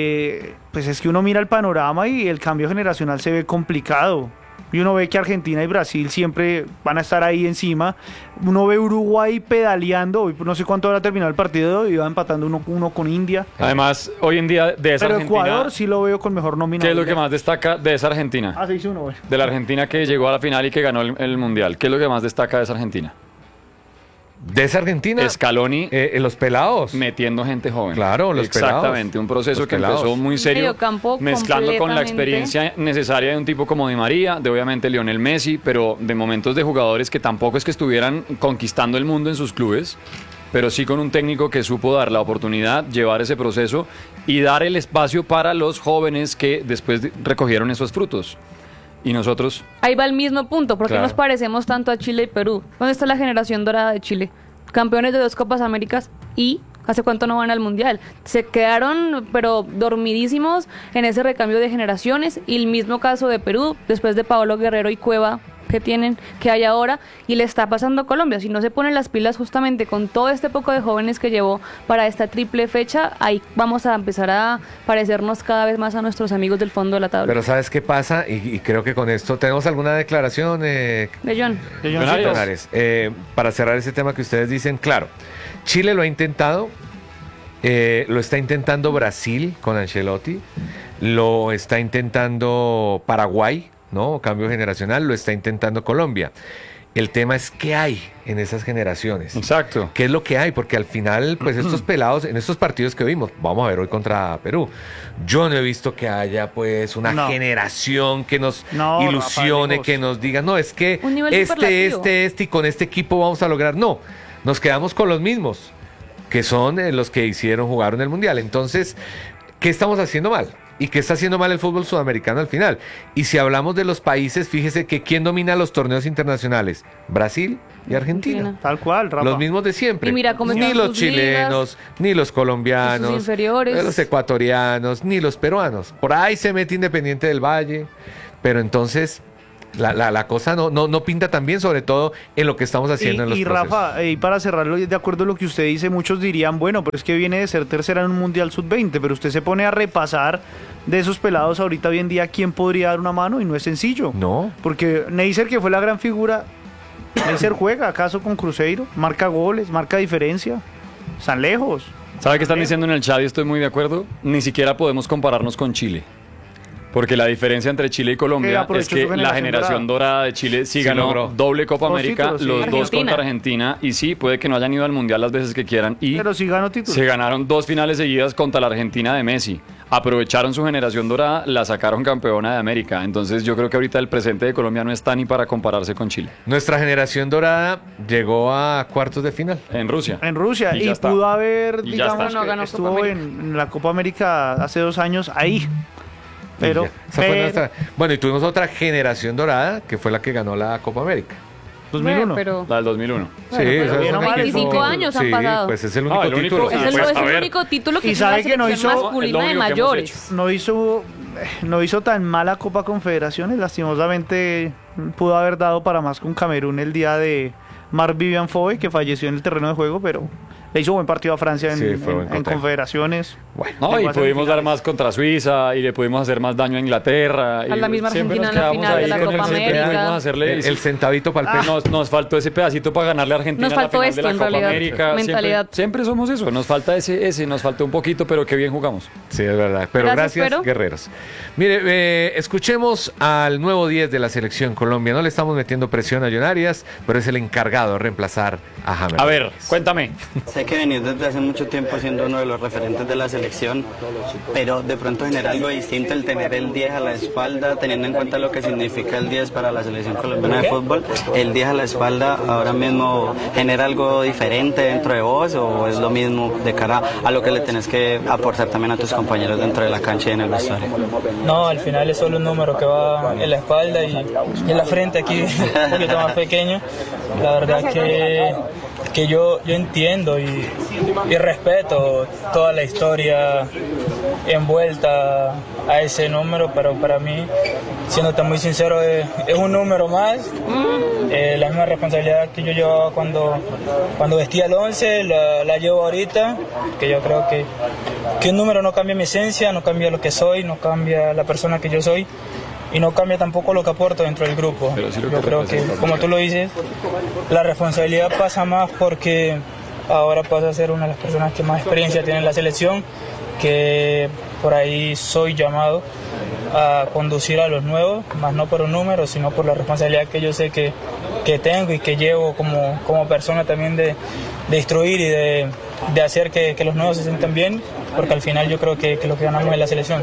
Pues es que uno mira el panorama y el cambio generacional se ve complicado. Y uno ve que Argentina y Brasil siempre van a estar ahí encima. Uno ve Uruguay pedaleando. No sé cuánto habrá terminado el partido. Iba empatando uno con India. Además, hoy en día de esa Pero Argentina... Ecuador sí lo veo con mejor nómina. ¿Qué es lo que más destaca de esa Argentina? 6-1, güey. De la Argentina que llegó a la final y que ganó el Mundial. ¿Qué es lo que más destaca de esa Argentina? De esa Argentina, Scaloni, los pelados metiendo gente joven. Claro, los pelados. Exactamente, un proceso que empezó muy serio, mezclando con la experiencia necesaria de un tipo como Di María, de obviamente Lionel Messi, pero de momentos de jugadores que tampoco es que estuvieran conquistando el mundo en sus clubes, pero sí con un técnico que supo dar la oportunidad, llevar ese proceso y dar el espacio para los jóvenes que después recogieron esos frutos. ¿Y nosotros? Ahí va el mismo punto, porque nos parecemos tanto a Chile y Perú. ¿Dónde está la generación dorada de Chile? Campeones de 2 Copas Américas y ¿hace cuánto no van al Mundial? Se quedaron, pero dormidísimos en ese recambio de generaciones. Y el mismo caso de Perú, después de Paolo Guerrero y Cueva, que hay ahora, y le está pasando a Colombia. Si no se ponen las pilas justamente con todo este poco de jóvenes que llevó para esta triple fecha, ahí vamos a empezar a parecernos cada vez más a nuestros amigos del fondo de la tabla. Pero ¿sabes qué pasa? Y creo que con esto tenemos alguna declaración de John Ares. Para cerrar ese tema que ustedes dicen, claro, Chile lo ha intentado, lo está intentando Brasil con Ancelotti, lo está intentando Paraguay, ¿no? Cambio generacional, lo está intentando Colombia. El tema es qué hay en esas generaciones. Exacto. ¿Qué es lo que hay? Porque al final, pues estos pelados, en estos partidos que vimos, vamos a ver hoy contra Perú, yo no he visto que haya pues una generación que nos ilusione, Rafa, que nos diga, no, es que Un nivel este y con este equipo vamos a lograr. No, nos quedamos con los mismos, que son los que jugaron el Mundial. Entonces, ¿qué estamos haciendo mal? ¿Y qué está haciendo mal el fútbol sudamericano al final? Y si hablamos de los países, fíjese que ¿quién domina los torneos internacionales? Brasil y Argentina. Tal cual, Rafa. Los mismos de siempre. Y mira cómo ni están los sus chilenos, ni los colombianos, sus inferiores, los ecuatorianos, ni los peruanos. Por ahí se mete Independiente del Valle. Pero entonces la cosa no pinta tan bien, sobre todo en lo que estamos haciendo en los procesos. Rafa, y para cerrarlo, de acuerdo a lo que usted dice, muchos dirían, bueno, pero es que viene de ser tercera en un Mundial Sub-20, pero usted se pone a repasar de esos pelados ahorita hoy en día, ¿quién podría dar una mano? Y no es sencillo. No. Porque Neisser, que fue la gran figura, Neisser juega acaso con Cruzeiro, marca goles, marca diferencia, están lejos. ¿Sabe qué están diciendo en el chat y estoy muy de acuerdo? Ni siquiera podemos compararnos con Chile. Porque la diferencia entre Chile y Colombia es que la generación dorada de Chile sí ganó logró doble Copa América, títulos, sí. los dos Argentina. contra Argentina, y sí, puede que no hayan ido al Mundial las veces que quieran, y Pero sí ganó títulos. se ganaron 2 finales seguidas contra la Argentina de Messi. Aprovecharon su generación dorada, la sacaron campeona de América. Entonces yo creo que ahorita el presente de Colombia no está ni para compararse con Chile. Nuestra generación dorada llegó a cuartos de final. En Rusia. En Rusia, Y y ya está. pudo haber, Y ya está. digamos, No ganó estuvo Copa América. en la Copa América hace 2 años ahí. Pero, Esa fue nuestra- Bueno, y tuvimos otra generación dorada que fue la que ganó la Copa América. 2001. Pero La del 2001. pero bien o mal, 25 eso- años han Sí, pasado. pues es el único el único- título. es el, Pues, es a el ver. único título que Y tiene sabe la que no selección hizo- masculina es lo de único que hemos mayores. no hizo tan mala Copa Confederaciones, lastimosamente pudo haber dado para más con Camerún el día de Marc Vivian Foe, que falleció en el terreno de juego, pero le hizo buen partido a Francia Sí, fue buen en conteo. Confederaciones. No, y Llegó a pudimos dar semifinales. más contra Suiza y le pudimos hacer más daño a Inglaterra. A la misma siempre Argentina nos en la quedamos final de ahí la con Copa el siempre América. pudimos hacerle El centavito para el peso. nos faltó ese pedacito para ganarle a Argentina Nos en la faltó final esto, de la en Copa realidad, América. mentalidad. Siempre somos eso, nos falta ese, nos faltó un poquito, pero qué bien jugamos. Sí, es verdad. Pero Gracias, gracias, Pero. guerreros. Mire, escuchemos al nuevo 10 de la selección Colombia. No le estamos metiendo presión a John Arias, pero es el encargado de reemplazar a James. A ver, cuéntame. Sé que venís desde hace mucho tiempo siendo uno de los referentes de la selección, pero de pronto genera algo distinto el tener el 10 a la espalda, teniendo en cuenta lo que significa el 10 para la selección colombiana de fútbol. ¿El 10 a la espalda ahora mismo genera algo diferente dentro de vos o es lo mismo de cara a lo que le tenés que aportar también a tus compañeros dentro de la cancha y en el vestuario? No, al final es solo un número que va en la espalda y en la frente aquí un poquito más pequeño. La verdad que yo entiendo y respeto toda la historia envuelta a ese número, pero para mí, siéndote muy sincero, es un número más. La misma responsabilidad que yo llevaba cuando vestía el 11, la llevo ahorita, que yo creo que un número no cambia mi esencia, no cambia lo que soy, no cambia la persona que yo soy. Y no cambia tampoco lo que aporto dentro del grupo. Yo creo que, como tú lo dices, la responsabilidad pasa más porque ahora paso a ser una de las personas que más experiencia tiene en la selección, que por ahí soy llamado a conducir a los nuevos, más no por un número, sino por la responsabilidad que yo sé que tengo y que llevo como persona también de instruir y de hacer que los nuevos se sientan bien, porque al final yo creo que lo que ganamos es la selección.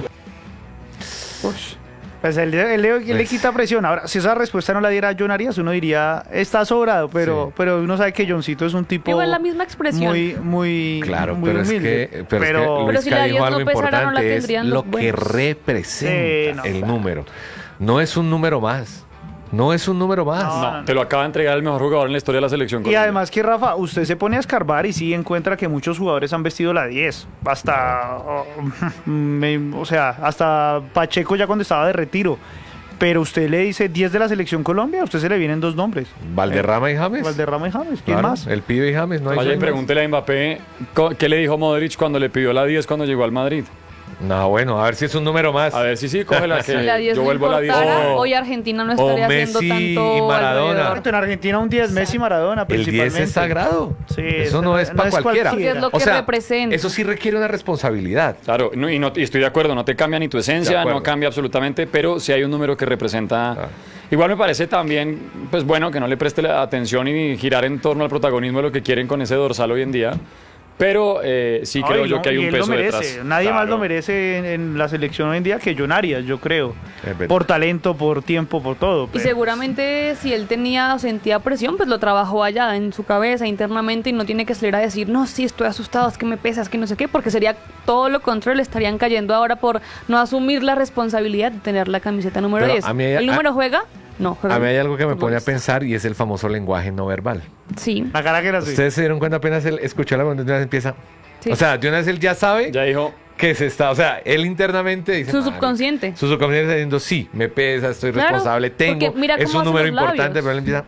Pues él le quita presión. Ahora, si esa respuesta no la diera John Arias, uno diría, está sobrado, pero uno sabe que Johncito es un tipo Igual la misma expresión. muy Claro, muy pero humilde. es que Luis si la dijo Dios algo no pesara, no la importante, es tendrían lo los que buenos. representa Sí, el número. No es un número más. No es un número más. No, te lo acaba de entregar el mejor jugador en la historia de la selección Y colombiana. además que, Rafa, usted se pone a escarbar y sí encuentra que muchos jugadores han vestido la 10. Hasta, o sea, hasta Pacheco ya cuando estaba de retiro. Pero usted le dice 10 de la selección Colombia, a usted se le vienen 2 nombres. Valderrama y James. Valderrama y James, ¿quién Claro, más? El pibe y James. No hay Vaya y más. pregúntele a Mbappé qué le dijo Modric cuando le pidió la 10 cuando llegó al Madrid. No, bueno, a ver si es un número más. A ver si cógela. Si la 10 yo no vuelvo a la 10. importara, hoy Argentina no estaría haciendo Messi tanto y Maradona. alrededor. En Argentina un 10, Messi y Maradona El principalmente. 10 es sagrado. Sí, eso no es para cualquiera. Porque es lo que representa. Eso sí requiere una responsabilidad. Claro, y estoy de acuerdo, no te cambia ni tu esencia, no cambia absolutamente, pero sí hay un número que representa. Igual me parece también, pues bueno, que no le preste la atención y girar en torno al protagonismo de lo que quieren con ese dorsal hoy en día. Pero sí creo yo que hay un peso detrás. Nadie más lo merece en la selección hoy en día que John Arias, yo creo. Por talento, por tiempo, por todo. Y seguramente si él tenía o sentía presión, pues lo trabajó allá en su cabeza internamente y no tiene que salir a decir, no, sí, estoy asustado, es que me pesa, es que no sé qué, porque sería todo lo contrario, le estarían cayendo ahora por no asumir la responsabilidad de tener la camiseta número 10. ¿El número juega? No, a mí hay algo que me pone a pensar y es el famoso lenguaje no verbal. Sí. La cara que era así. Ustedes se dieron cuenta apenas él escuchó la voz, de una vez empieza. Sí. O sea, de una vez él ya sabe. Ya dijo. Que se está, o sea, él internamente dice. Su subconsciente. Su subconsciente está diciendo, sí, me pesa, estoy responsable, tengo. Es un número importante, pero él empieza.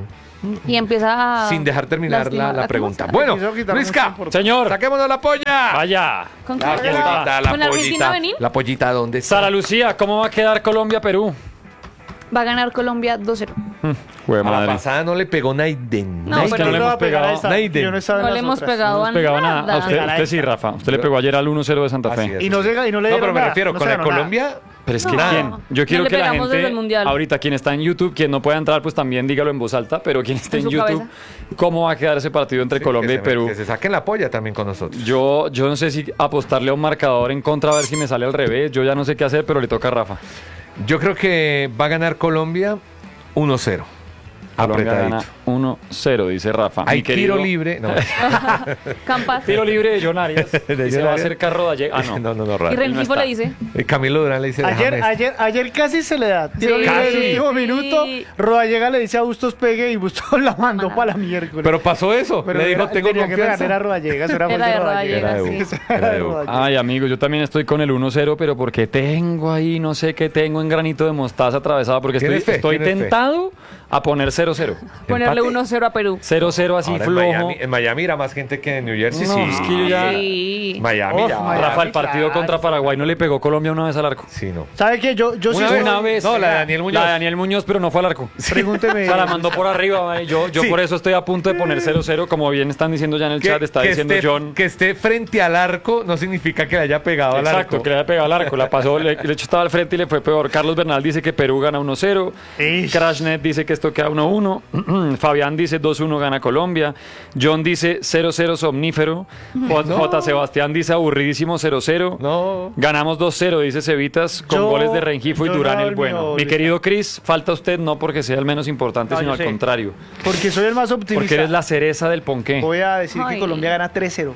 Y empieza sin dejar terminar la pregunta. Bueno, Luisca, señor, saquémonos la polla. Vaya. ¿Con la pollita. La pollita, ¿dónde está? Sara Lucía, ¿cómo va a quedar Colombia-Perú? Va a ganar Colombia 2-0. A la pasada no le pegó Naiden. No, pero no le hemos pegado. No le hemos pegado a nada. A usted sí, Rafa. Usted le pegó ayer al 1-0 de Santa Fe. Y no le dieron pero me refiero, con la Colombia. Pero es que ¿quién? Yo quiero que la gente, ahorita quien está en YouTube, quien no pueda entrar, pues también dígalo en voz alta, pero quien esté en YouTube, ¿cómo va a quedar ese partido entre Colombia y Perú? Que se saquen la polla también con nosotros. Yo no sé si apostarle a un marcador en contra a ver si me sale al revés. Yo ya no sé qué hacer, pero le toca a Rafa. Yo creo que va a ganar Colombia 1-0. Apretadito. 1-0, dice Rafa. Hay tiro libre. No. Campas. Tiro libre de John Arias. Y se va a acercar Rodallega. Ah, no. No, y Rengifo le dice. Camilo Durán le dice. Ayer casi se le da. Tiro libre en el último minuto. Rodallega le dice a Bustos pegue y Bustos la mandó para la miércoles. Pero pasó eso. Pero le dijo, tengo confianza. Era Rodallega. Era de Rodallega. Ay, amigo, yo también estoy con el 1-0, pero porque tengo ahí, no sé qué tengo en granito de mostaza atravesada, porque estoy tentado a poner 0-0. Ponerle 1-0 a Perú. 0-0 así ahora flojo. En Miami era más gente que en New Jersey. No, sí. Es que yo ya... Sí. Miami ya. Rafa, el partido contra Paraguay no le pegó Colombia una vez al arco. Sí, no. ¿Sabe qué? Yo sí una vez. No, la de Daniel Muñoz. La de Daniel Muñoz, pero no fue al arco. Pregúnteme. O sea, la mandó por arriba. Yo por eso estoy a punto de poner 0-0, como bien están diciendo ya en el chat, está diciendo John. Que esté frente al arco no significa que le haya pegado al arco. Exacto, que le haya pegado al arco. La pasó, de hecho estaba al frente y le fue peor. Carlos Bernal dice que Perú gana 1-0. Crashnet dice que esto queda 1-1. Fabián dice 2-1 gana Colombia. John dice 0-0 somnífero. J. Sebastián dice aburridísimo 0-0. No. Ganamos 2-0, dice Cevitas, con goles de Rengifo y Durán el bueno. Mi querido Chris, falta usted no porque sea el menos importante, sino al contrario. Porque soy el más optimista. Porque eres la cereza del ponqué. Voy a decir que Colombia gana 3-0.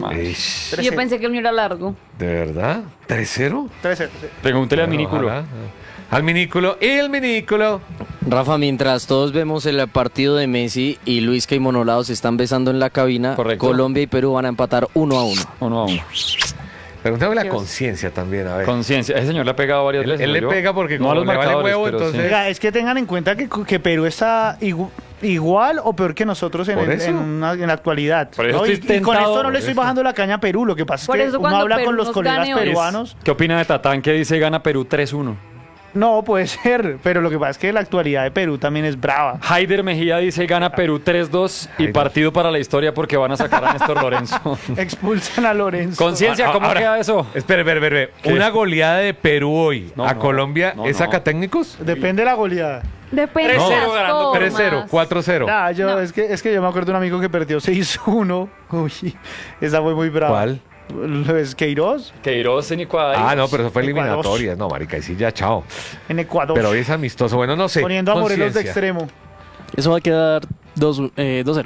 Yo pensé que el mío era largo. ¿De verdad? ¿3-0? 3-0. Pregúntele al Minículo. Al Minículo. Y el Minículo. Rafa, mientras todos vemos el partido de Messi y Luisca y Monolado se están besando en la cabina, correcto, Colombia y Perú van a empatar 1-1. 1-1. Pregúntame la conciencia también, a ver. Conciencia, ese señor le ha pegado varias veces. Él le pega porque como no le vale huevo, entonces... Sí. Oiga, es que tengan en cuenta que Perú está igual o peor que nosotros en la actualidad. ¿No? Y con esto no le estoy bajando la caña a Perú, lo que pasa es que uno habla con los colegas peruanos. ¿Qué opina de Tatán que dice gana Perú 3-1? No, puede ser, pero lo que pasa es que la actualidad de Perú también es brava. Haider Mejía dice gana Perú 3-2 y partido para la historia porque van a sacar a Néstor Lorenzo. Expulsan a Lorenzo. Conciencia, ¿cómo queda eso? Espere. ¿Una goleada de Perú hoy a Colombia saca técnicos? Depende de la goleada. Depende. 3-0 ganando 3-0, 4-0. Es que yo me acuerdo de un amigo que perdió 6-1. Uy, esa fue muy brava. ¿Cuál? ¿Es Queiroz? Queiroz en Ecuador. Ah, no, pero eso fue eliminatorias. No, marica, y sí, ya, chao. En Ecuador. Pero hoy es amistoso. Bueno, no sé. Poniendo a Morelos de extremo. Eso va a quedar 2-0.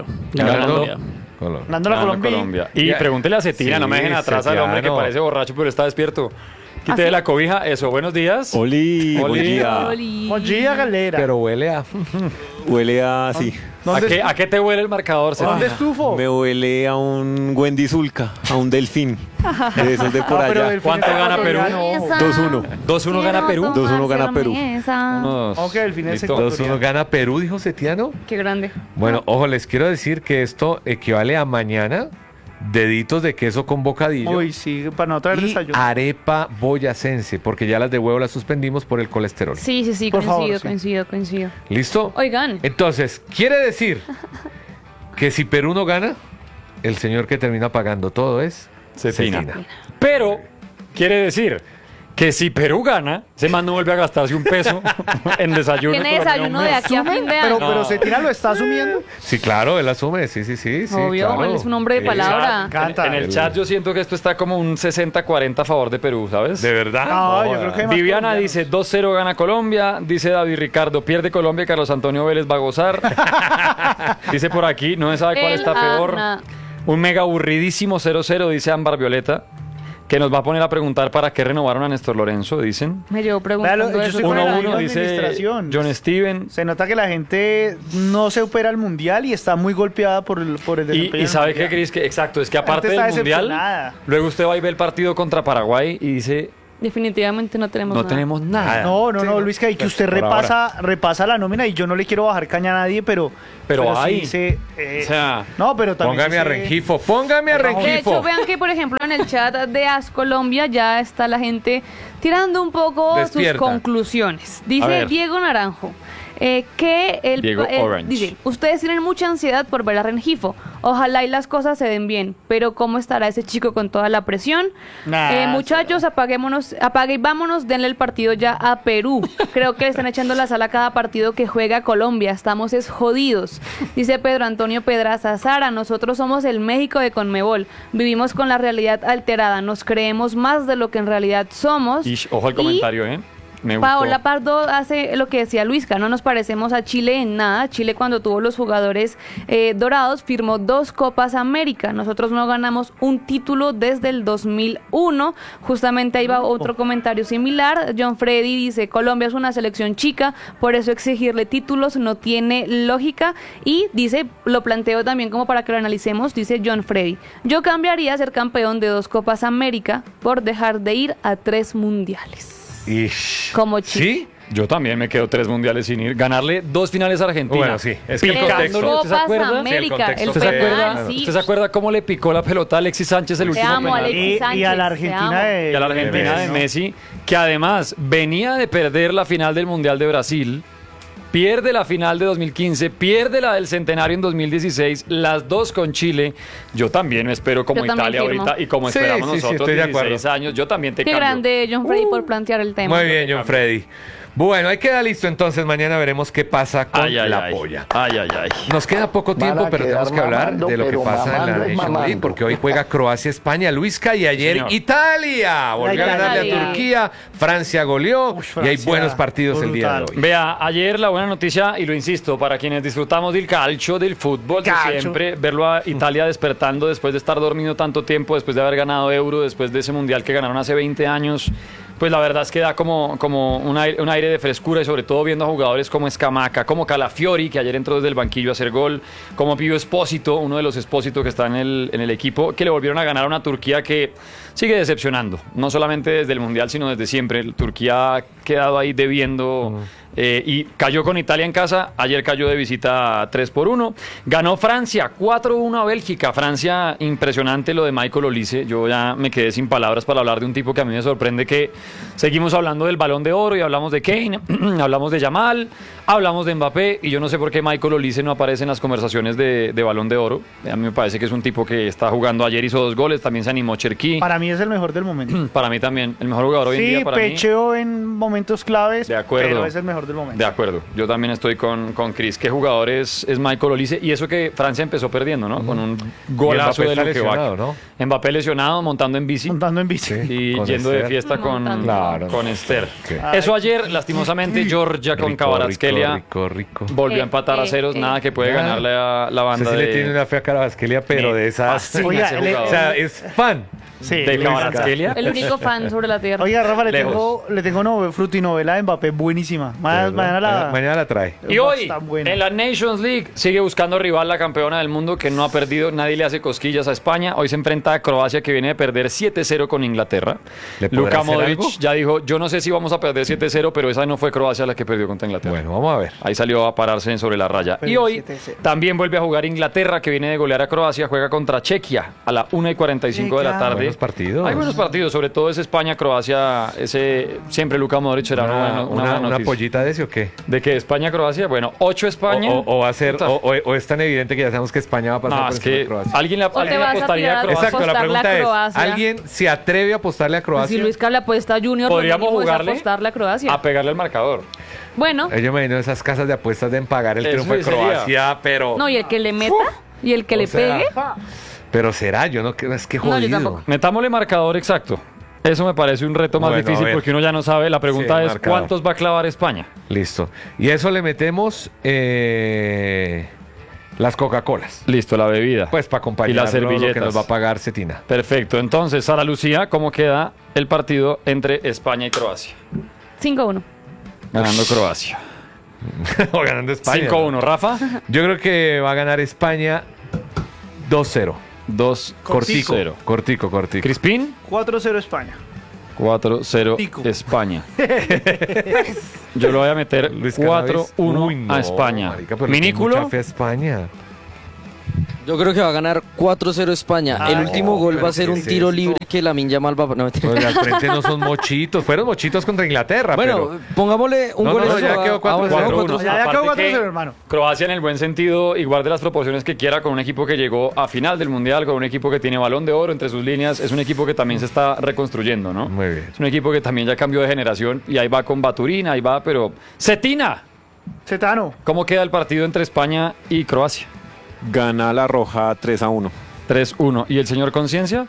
Ganando la Colombia. Y pregúntele a Cetina, no me dejen atrás al hombre que parece borracho, pero está despierto. Quítele la cobija. Eso, buenos días. Oli. Buen día, galera. Pero huele a... Huele a... sí. ¿A qué te huele el marcador? ¿Dónde estufo? Me huele a un Wendy Zulka, a un delfín. De esos de por allá. ¿Cuánto gana Perú? 2-1. 2-1 gana Perú. 2-1 gana Perú. Ok, el fin es 2-1 gana Perú, dijo Setiano. Qué grande. Bueno, ojo, les quiero decir que esto equivale a mañana deditos de queso con bocadillo. Uy, sí, para no traer y desayuno. arepa boyacense, porque ya las de huevo las suspendimos por el colesterol. Sí, Por favor, coincido. ¿Listo? Oigan. Entonces, quiere decir que si Perú no gana, el señor que termina pagando todo es Cetina. Pero quiere decir que si Perú gana, ese man no vuelve a gastarse un peso en desayuno. Tiene desayuno de aquí a fin de año. Pero Cetina lo está asumiendo. Sí, claro, él asume, sí. Obvio, claro. él es un hombre de palabra. En el chat yo siento que esto está como un 60-40 a favor de Perú, ¿sabes? ¿De verdad? No, yo creo que hay más Viviana colombianos. dice 2-0 gana Colombia, dice David Ricardo, pierde Colombia y Carlos Antonio Vélez va a gozar. Dice por aquí, no se sabe cuál está peor. Un mega aburridísimo 0-0, dice Ámbar Violeta. Que nos va a poner a preguntar para qué renovaron a Néstor Lorenzo, dicen. Me llevo preguntando Véalo, yo eso. soy con 1-1, la dice administración. John Steven. Se nota que la gente no se opera al mundial y está muy golpeada por el desempeño. Y sabe del qué, mundial. Cris, que exacto, es que aparte está del mundial, decepcionada. luego usted va y ve el partido contra Paraguay y dice, Definitivamente no tenemos no nada. tenemos nada. No, Luis, que usted repasa la nómina y yo no le quiero bajar caña a nadie, pero hay. sí dice, O sea, no, pero también Póngame a Rengifo. De hecho, vean que, por ejemplo, en el chat de As Colombia ya está la gente tirando un poco Despierta. sus conclusiones. A Dice ver. Diego Naranjo. Diego Orange. Dice, ustedes tienen mucha ansiedad por ver a Rengifo. Ojalá y las cosas se den bien. Pero ¿cómo estará ese chico con toda la presión? Muchachos, apague y vámonos, denle el partido ya a Perú. Creo que le están echando la sal a cada partido que juega Colombia. Estamos jodidos. Dice Pedro Antonio Pedraza, Sara, nosotros somos el México de Conmebol. Vivimos con la realidad alterada. Nos creemos más de lo que en realidad somos. Ojo al comentario, Me gustó. Paola Pardo hace lo que decía Luisca, no nos parecemos a Chile en nada. Chile, cuando tuvo los jugadores dorados, firmó 2 Copas América. Nosotros no ganamos un título desde el 2001. Justamente ahí va otro comentario similar. John Freddy dice, Colombia es una selección chica, por eso exigirle títulos no tiene lógica. Y dice, lo planteo también como para que lo analicemos, dice John Freddy, yo cambiaría a ser campeón de 2 Copas América por dejar de ir a 3 mundiales. Como Chile. ¿Sí? Yo también me quedo 3 mundiales sin ir. Ganarle 2 finales a Argentina. Bueno, sí. Es que el contexto. ¿Usted se acuerda? América, Sí, el ¿Usted se acuerda cómo le picó la pelota a Alexis Sánchez el último penal? Alexis Sánchez, y a la Argentina de Messi, que además venía de perder la final del Mundial de Brasil, pierde la final de 2015, pierde la del centenario en 2016, las 2 con Chile. Yo también me espero como Italia ahorita y como esperamos nosotros, estoy de 16 años. Yo también te Qué cambio. grande John Freddy por plantear el tema. Muy bien, John Freddy. Bueno, ahí queda listo entonces. Mañana veremos qué pasa con la polla. Nos queda poco tiempo, pero tenemos que hablar de lo que pasa en la Nation League, porque hoy juega Croacia-España, Luisca, y ayer Italia volvió a ganarle a Turquía, Francia goleó y hay buenos partidos el día de hoy. Vea, ayer la buena noticia, y lo insisto, para quienes disfrutamos del calcio, del fútbol, de siempre, verlo a Italia despertando después de estar dormido tanto tiempo, después de haber ganado Euro, después de ese Mundial que ganaron hace 20 años. Pues la verdad es que da como un aire de frescura, y sobre todo viendo a jugadores como Scamacca, como Calafiori, que ayer entró desde el banquillo a hacer gol, como Pío Espósito, uno de los Espósito que está en el equipo, que le volvieron a ganar a una Turquía que sigue decepcionando, no solamente desde el Mundial, sino desde siempre. Turquía ha quedado ahí debiendo y cayó con Italia en casa. Ayer cayó de visita 3-1. Ganó Francia 4-1 a Bélgica. Francia, impresionante lo de Michael Olise. Yo ya me quedé sin palabras para hablar de un tipo que a mí me sorprende, que seguimos hablando del Balón de Oro y hablamos de Kane, hablamos de Yamal, hablamos de Mbappé, y yo no sé por qué Michael Olise no aparece en las conversaciones de Balón de Oro. A mí me parece que es un tipo que está jugando. Ayer hizo 2 goles, también se animó Cherki. Para mí es el mejor del momento. Para mí también, el mejor jugador hoy en día para mí. Sí, pecheó en momentos claves, de acuerdo, pero es el mejor del momento. De acuerdo, yo también estoy con Chris. ¿Qué jugador es Michael Olise? Y eso que Francia empezó perdiendo, ¿no? Con un golazo de lo que va. ¿No? Mbappé lesionado, montando en bici. Y yendo de fiesta con Esther. Eso ayer, lastimosamente, Georgia con Kvaratskhelia volvió a empatar a ceros. Nada que puede ganarle a la banda. Le tiene una fe a Kvaratskhelia, pero de esas. Oiga, o sea, es fan. Sí, de Kvaratskhelia. El único fan sobre la tierra. Oiga, Rafa, le tengo frutinovela de Mbappé buenísima. Mañana la trae. Y hoy, en la Nations League, sigue buscando rival la campeona del mundo que no ha perdido. Nadie le hace cosquillas a España. Hoy se enfrenta a Croacia, que viene de perder 7-0 con Inglaterra. Luka Modric ya dijo, yo no sé si vamos a perder 7-0, pero esa no fue Croacia la que perdió contra Inglaterra. Bueno, vamos a ver. Ahí salió a pararse sobre la raya. Y hoy también vuelve a jugar Inglaterra, que viene de golear a Croacia. Juega contra Chequia a la 1:45 de la tarde. Buenos partidos. Hay buenos partidos, sobre todo ese España-Croacia. Siempre Luka Modric era una pollita de ese o qué? ¿De qué? ¿España-Croacia? Bueno, 8 España. O va a ser, o es tan evidente que ya sabemos que España va a pasar por encima de Croacia. Alguien le apostaría a Croacia. Exacto, la pregunta es, ¿alguien se atreve a apostarle a Croacia? Si Luis Carle apuesta a Junior, podríamos jugarle apostarle a Croacia. A pegarle al marcador. Bueno. Yo me imagino esas casas de apuestas deben pagar el triunfo de Croacia, pero... No, y el que le meta, y el que le pegue... Pero será, yo no creo, es que jodido. No, yo tampoco. Metámosle marcador exacto. Eso me parece un reto más difícil porque uno ya no sabe. La pregunta es, ¿cuántos va a clavar España? Listo. Y eso le metemos las Coca-Colas. Listo, la bebida. Pues para acompañar y las servilletas. Lo que nos va a pagar Cetina. Perfecto. Entonces, Sara Lucía, ¿cómo queda el partido entre España y Croacia? 5-1. Ganando Croacia. O ganando España. 5-1. ¿Rafa? Yo creo que va a ganar España 2-0. 2-0. Cortico. ¿Crispín? 4-0 España. 4-0 España. Yo lo voy a meter 4-1 a España. ¿Minículo? Mucha fe a España. Yo creo que va a ganar 4-0 España. El último gol va a ser un tiro libre que Lamine Yamal va a... No, al frente no son mochitos. Fueron mochitos contra Inglaterra. Bueno, pero... pongámosle un gol. No, ya quedó 4-0. Ya quedó 4-0, hermano. Croacia, en el buen sentido, igual de las proporciones que quiera, con un equipo que llegó a final del Mundial, con un equipo que tiene Balón de Oro entre sus líneas. Es un equipo que también se está reconstruyendo, ¿no? Muy bien. Es un equipo que también ya cambió de generación y ahí va con Baturina, ahí va, pero... ¡Cetina! Cetano. ¿Cómo queda el partido entre España y Croacia? Gana la Roja 3-1. 3-1. ¿Y el señor Conciencia?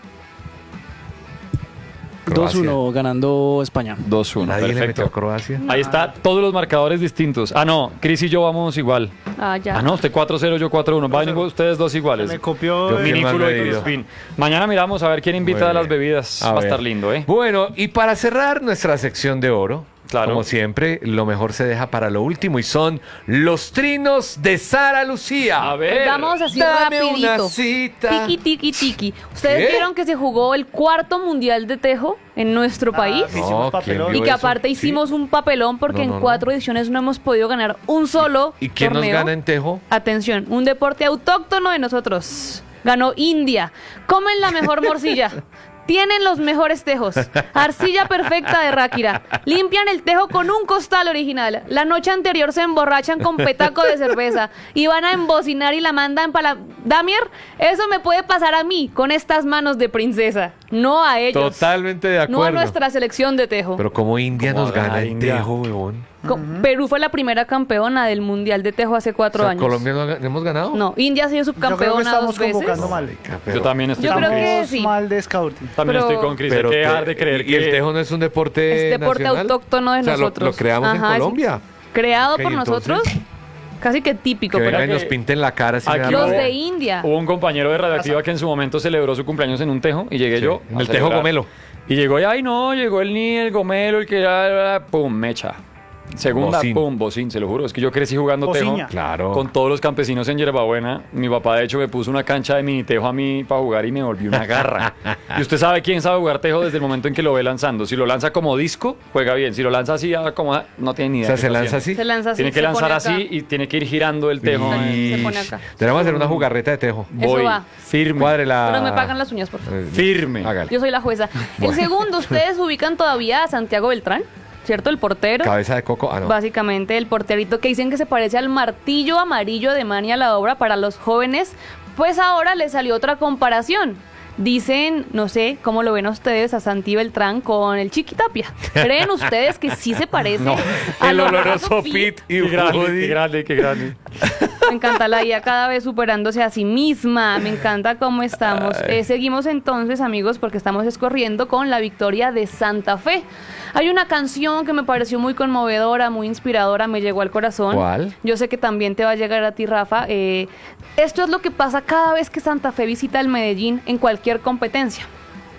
2-1 ganando España. 2-1. Nadie le metió a Croacia. Ahí está, todos los marcadores distintos. Ah, no, Cris y yo vamos igual. Ya. Ah, no, usted 4-0, yo 4-1. Van ustedes dos iguales. Me copió Minículo y Crispín. Mañana miramos a ver quién invita a las bebidas. Va a estar lindo, ¿eh? Bueno, y para cerrar nuestra sección de oro, claro, como siempre, lo mejor se deja para lo último y son los trinos de Sara Lucía. A ver, vamos así dame rapidito. una cita. Tiki. ¿Ustedes vieron que se jugó el 4º Mundial de Tejo en nuestro país? Hicimos papelón. Y que aparte hicimos un papelón porque en 4 ediciones no hemos podido ganar un solo ¿Y quién torneo. nos gana en Tejo? Atención, un deporte autóctono de nosotros. Ganó India. Comen la mejor morcilla. Tienen los mejores tejos. Arcilla perfecta de Ráquira. Limpian el tejo con un costal original. La noche anterior se emborrachan con petaco de cerveza. Y van a embocinar y la mandan para la... Damier, eso me puede pasar a mí con estas manos de princesa. No a ellos. Totalmente de acuerdo. No a nuestra selección de tejo. Pero como India nos gana en Tejo, weón. Perú fue la primera campeona del Mundial de Tejo hace 4 años. ¿Colombia no hemos ganado? No, India ha sido subcampeona 2 veces. Mal. Yo también estoy Yo creo que sí. mal de scouting. También estoy con Cris. Hay que dejar de creer que... ¿Y el Tejo no es un deporte Es deporte nacional? autóctono de nosotros. Lo creamos en Colombia. Creado Ok, por nosotros. entonces, Casi que típico. que pero vengan y nos pinten la cara. Si Aquí los de India. Hubo un compañero de Radioactiva que en su momento celebró su cumpleaños en un tejo y llegué yo. En el Tejo Gomelo. Y llegó y, ay no, llegó el Gomelo, el que era, pum, mecha. Segunda, Bocín. pum, bocín, se lo juro. Es que yo crecí jugando Bociña. tejo Claro. con todos los campesinos en Yerbabuena. Mi papá, de hecho, me puso una cancha de mini tejo a mí para jugar y me volvió una garra. Y usted sabe quién sabe jugar tejo desde el momento en que lo ve lanzando. Si lo lanza como disco, juega bien. Si lo lanza así, como no tiene ni idea. O sea, ¿se lanza así? Se lanza así. Tiene que se lanzar pone así acá. y tiene que ir girando el tejo. Se pone acá. Tenemos que hacer una jugarreta de Tejo. Voy, va. firme. Cuádrela. Pero me pagan las uñas, por favor. Firme. Hágale. Yo soy la jueza. El segundo, ¿ustedes ubican todavía a Santiago Beltrán? ¿Cierto? El portero. Cabeza de coco. Ah, no. Básicamente el porterito que dicen que se parece al martillo amarillo de Manny a la obra para los jóvenes. Pues ahora le salió otra comparación. Dicen, no sé, ¿cómo lo ven ustedes a Santi Beltrán con el Chiqui Tapia? ¿Creen ustedes que sí se parece? No, a el lo oloroso Fit? Fit y Qué grande. Me encanta la IA cada vez superándose a sí misma. Me encanta cómo estamos. Seguimos entonces, amigos, porque estamos escorriendo con la victoria de Santa Fe. Hay una canción que me pareció muy conmovedora, muy inspiradora, me llegó al corazón. ¿Cuál? Yo sé que también te va a llegar a ti, Rafa. Esto es lo que pasa cada vez que Santa Fe visita el Medellín en cualquier competencia.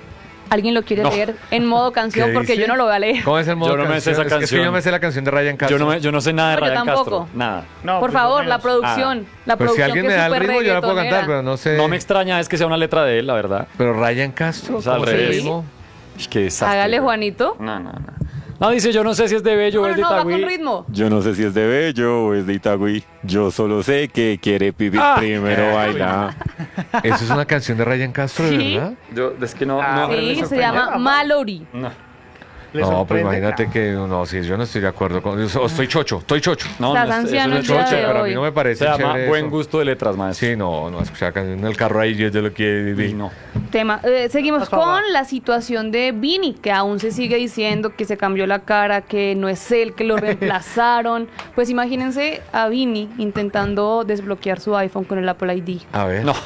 ¿Alguien lo quiere leer en modo canción? Porque yo no lo voy a leer. ¿Cómo es el modo canción? Yo no me sé esa canción. Es que yo me sé la canción de Ryan Castro. Yo no sé nada de Ryan tampoco. Castro. Nada. No, por favor, la producción. La pues producción si alguien que me da el súper ritmo, yo la puedo cantar, reggaetonera. pero no sé. No me extraña, es que sea una letra de él, la verdad. Pero Ryan Castro, o sea, al ¿cómo es el revés. ritmo? Qué desastre. Hágale, Juanito. No, dice, yo no sé si es de Bello o es de va Itagüí. con ritmo. Yo no sé si es de Bello o es de Itagüí. Yo solo sé que quiere pipí primero bailar. ¿Eso es una canción de Ryan Castro, de Sí. verdad? Yo, es que no. Sí, se llama Mallory. No, pero imagínate que no, si yo no estoy de acuerdo con eso. Estoy chocho. No, Estás no, anciano eso el no es día de Pero a mí hoy. no me parece Se llama chévere buen eso. gusto de letras, maestro. Sí, no escuchar canción en el carro ahí, yo de lo que viví. No. Tema. Seguimos con la situación de Vini, que aún se sigue diciendo que se cambió la cara, que no es él, que lo reemplazaron. Pues imagínense a Vini intentando desbloquear su iPhone con el Apple ID. A ver. No.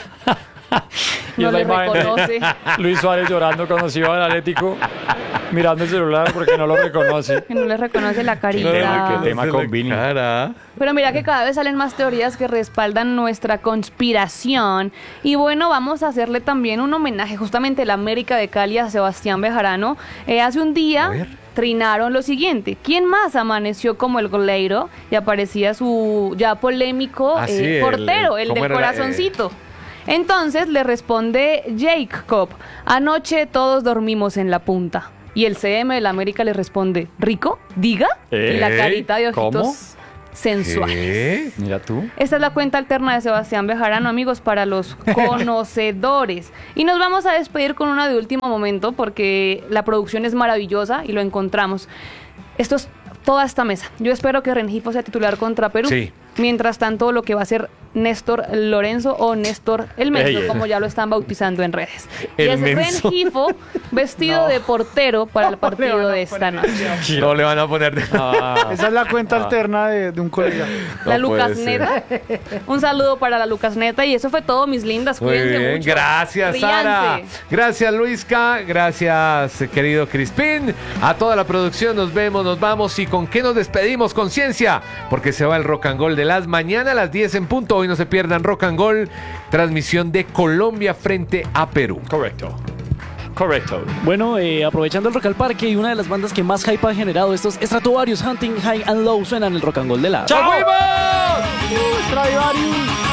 Y No es la le imagen de reconoce. Luis Suárez llorando cuando se iba al Atlético, mirando el celular porque no lo reconoce. Que no le reconoce la carita. Qué tema con Vini. Pero mira que cada vez salen más teorías que respaldan nuestra conspiración. Y bueno, vamos a hacerle también un homenaje justamente la América de Cali a Sebastián Bejarano. Hace un día trinaron lo siguiente: ¿quién más amaneció como el goleiro? Y aparecía su ya polémico portero, el del corazoncito. Entonces le responde Jacob: anoche todos dormimos en la punta. Y el CM de la América le responde: ¿rico? ¿Diga? Y la carita de ojitos ¿cómo? sensuales. Mira tú. Esta es la cuenta alterna de Sebastián Bejarano, amigos, para los conocedores. Y nos vamos a despedir con una de último momento porque la producción es maravillosa y lo encontramos. Esto es toda esta mesa. Yo espero que Rengifo sea titular contra Perú. Sí. Mientras tanto, lo que va a ser Néstor Lorenzo o Néstor el Menso, Ey, como ya lo están bautizando en redes. Y el es Menso. Rengifo vestido de portero para el partido de esta noche. No le van a poner. Esa es la cuenta alterna de un colega. La Lucas Neta. Un saludo para la Lucas Neta. Y eso fue todo, mis lindas. Muy Cuídense bien, mucho. gracias Ríanse. Sara, gracias Luisca, gracias querido Crispín, a toda la producción, nos vemos, nos vamos. ¿Y con qué nos despedimos? Con ciencia, porque se va el Rock and Gold de las mañana a las 10 en punto. Hoy no se pierdan Rock and Gold, transmisión de Colombia frente a Perú. Correcto. Bueno, aprovechando el Rock al Parque, y una de las bandas que más hype ha generado estos Stratovarius, Hunting High and Low, suenan el Rock and Roll de la... ¡Chao! Stradivarius.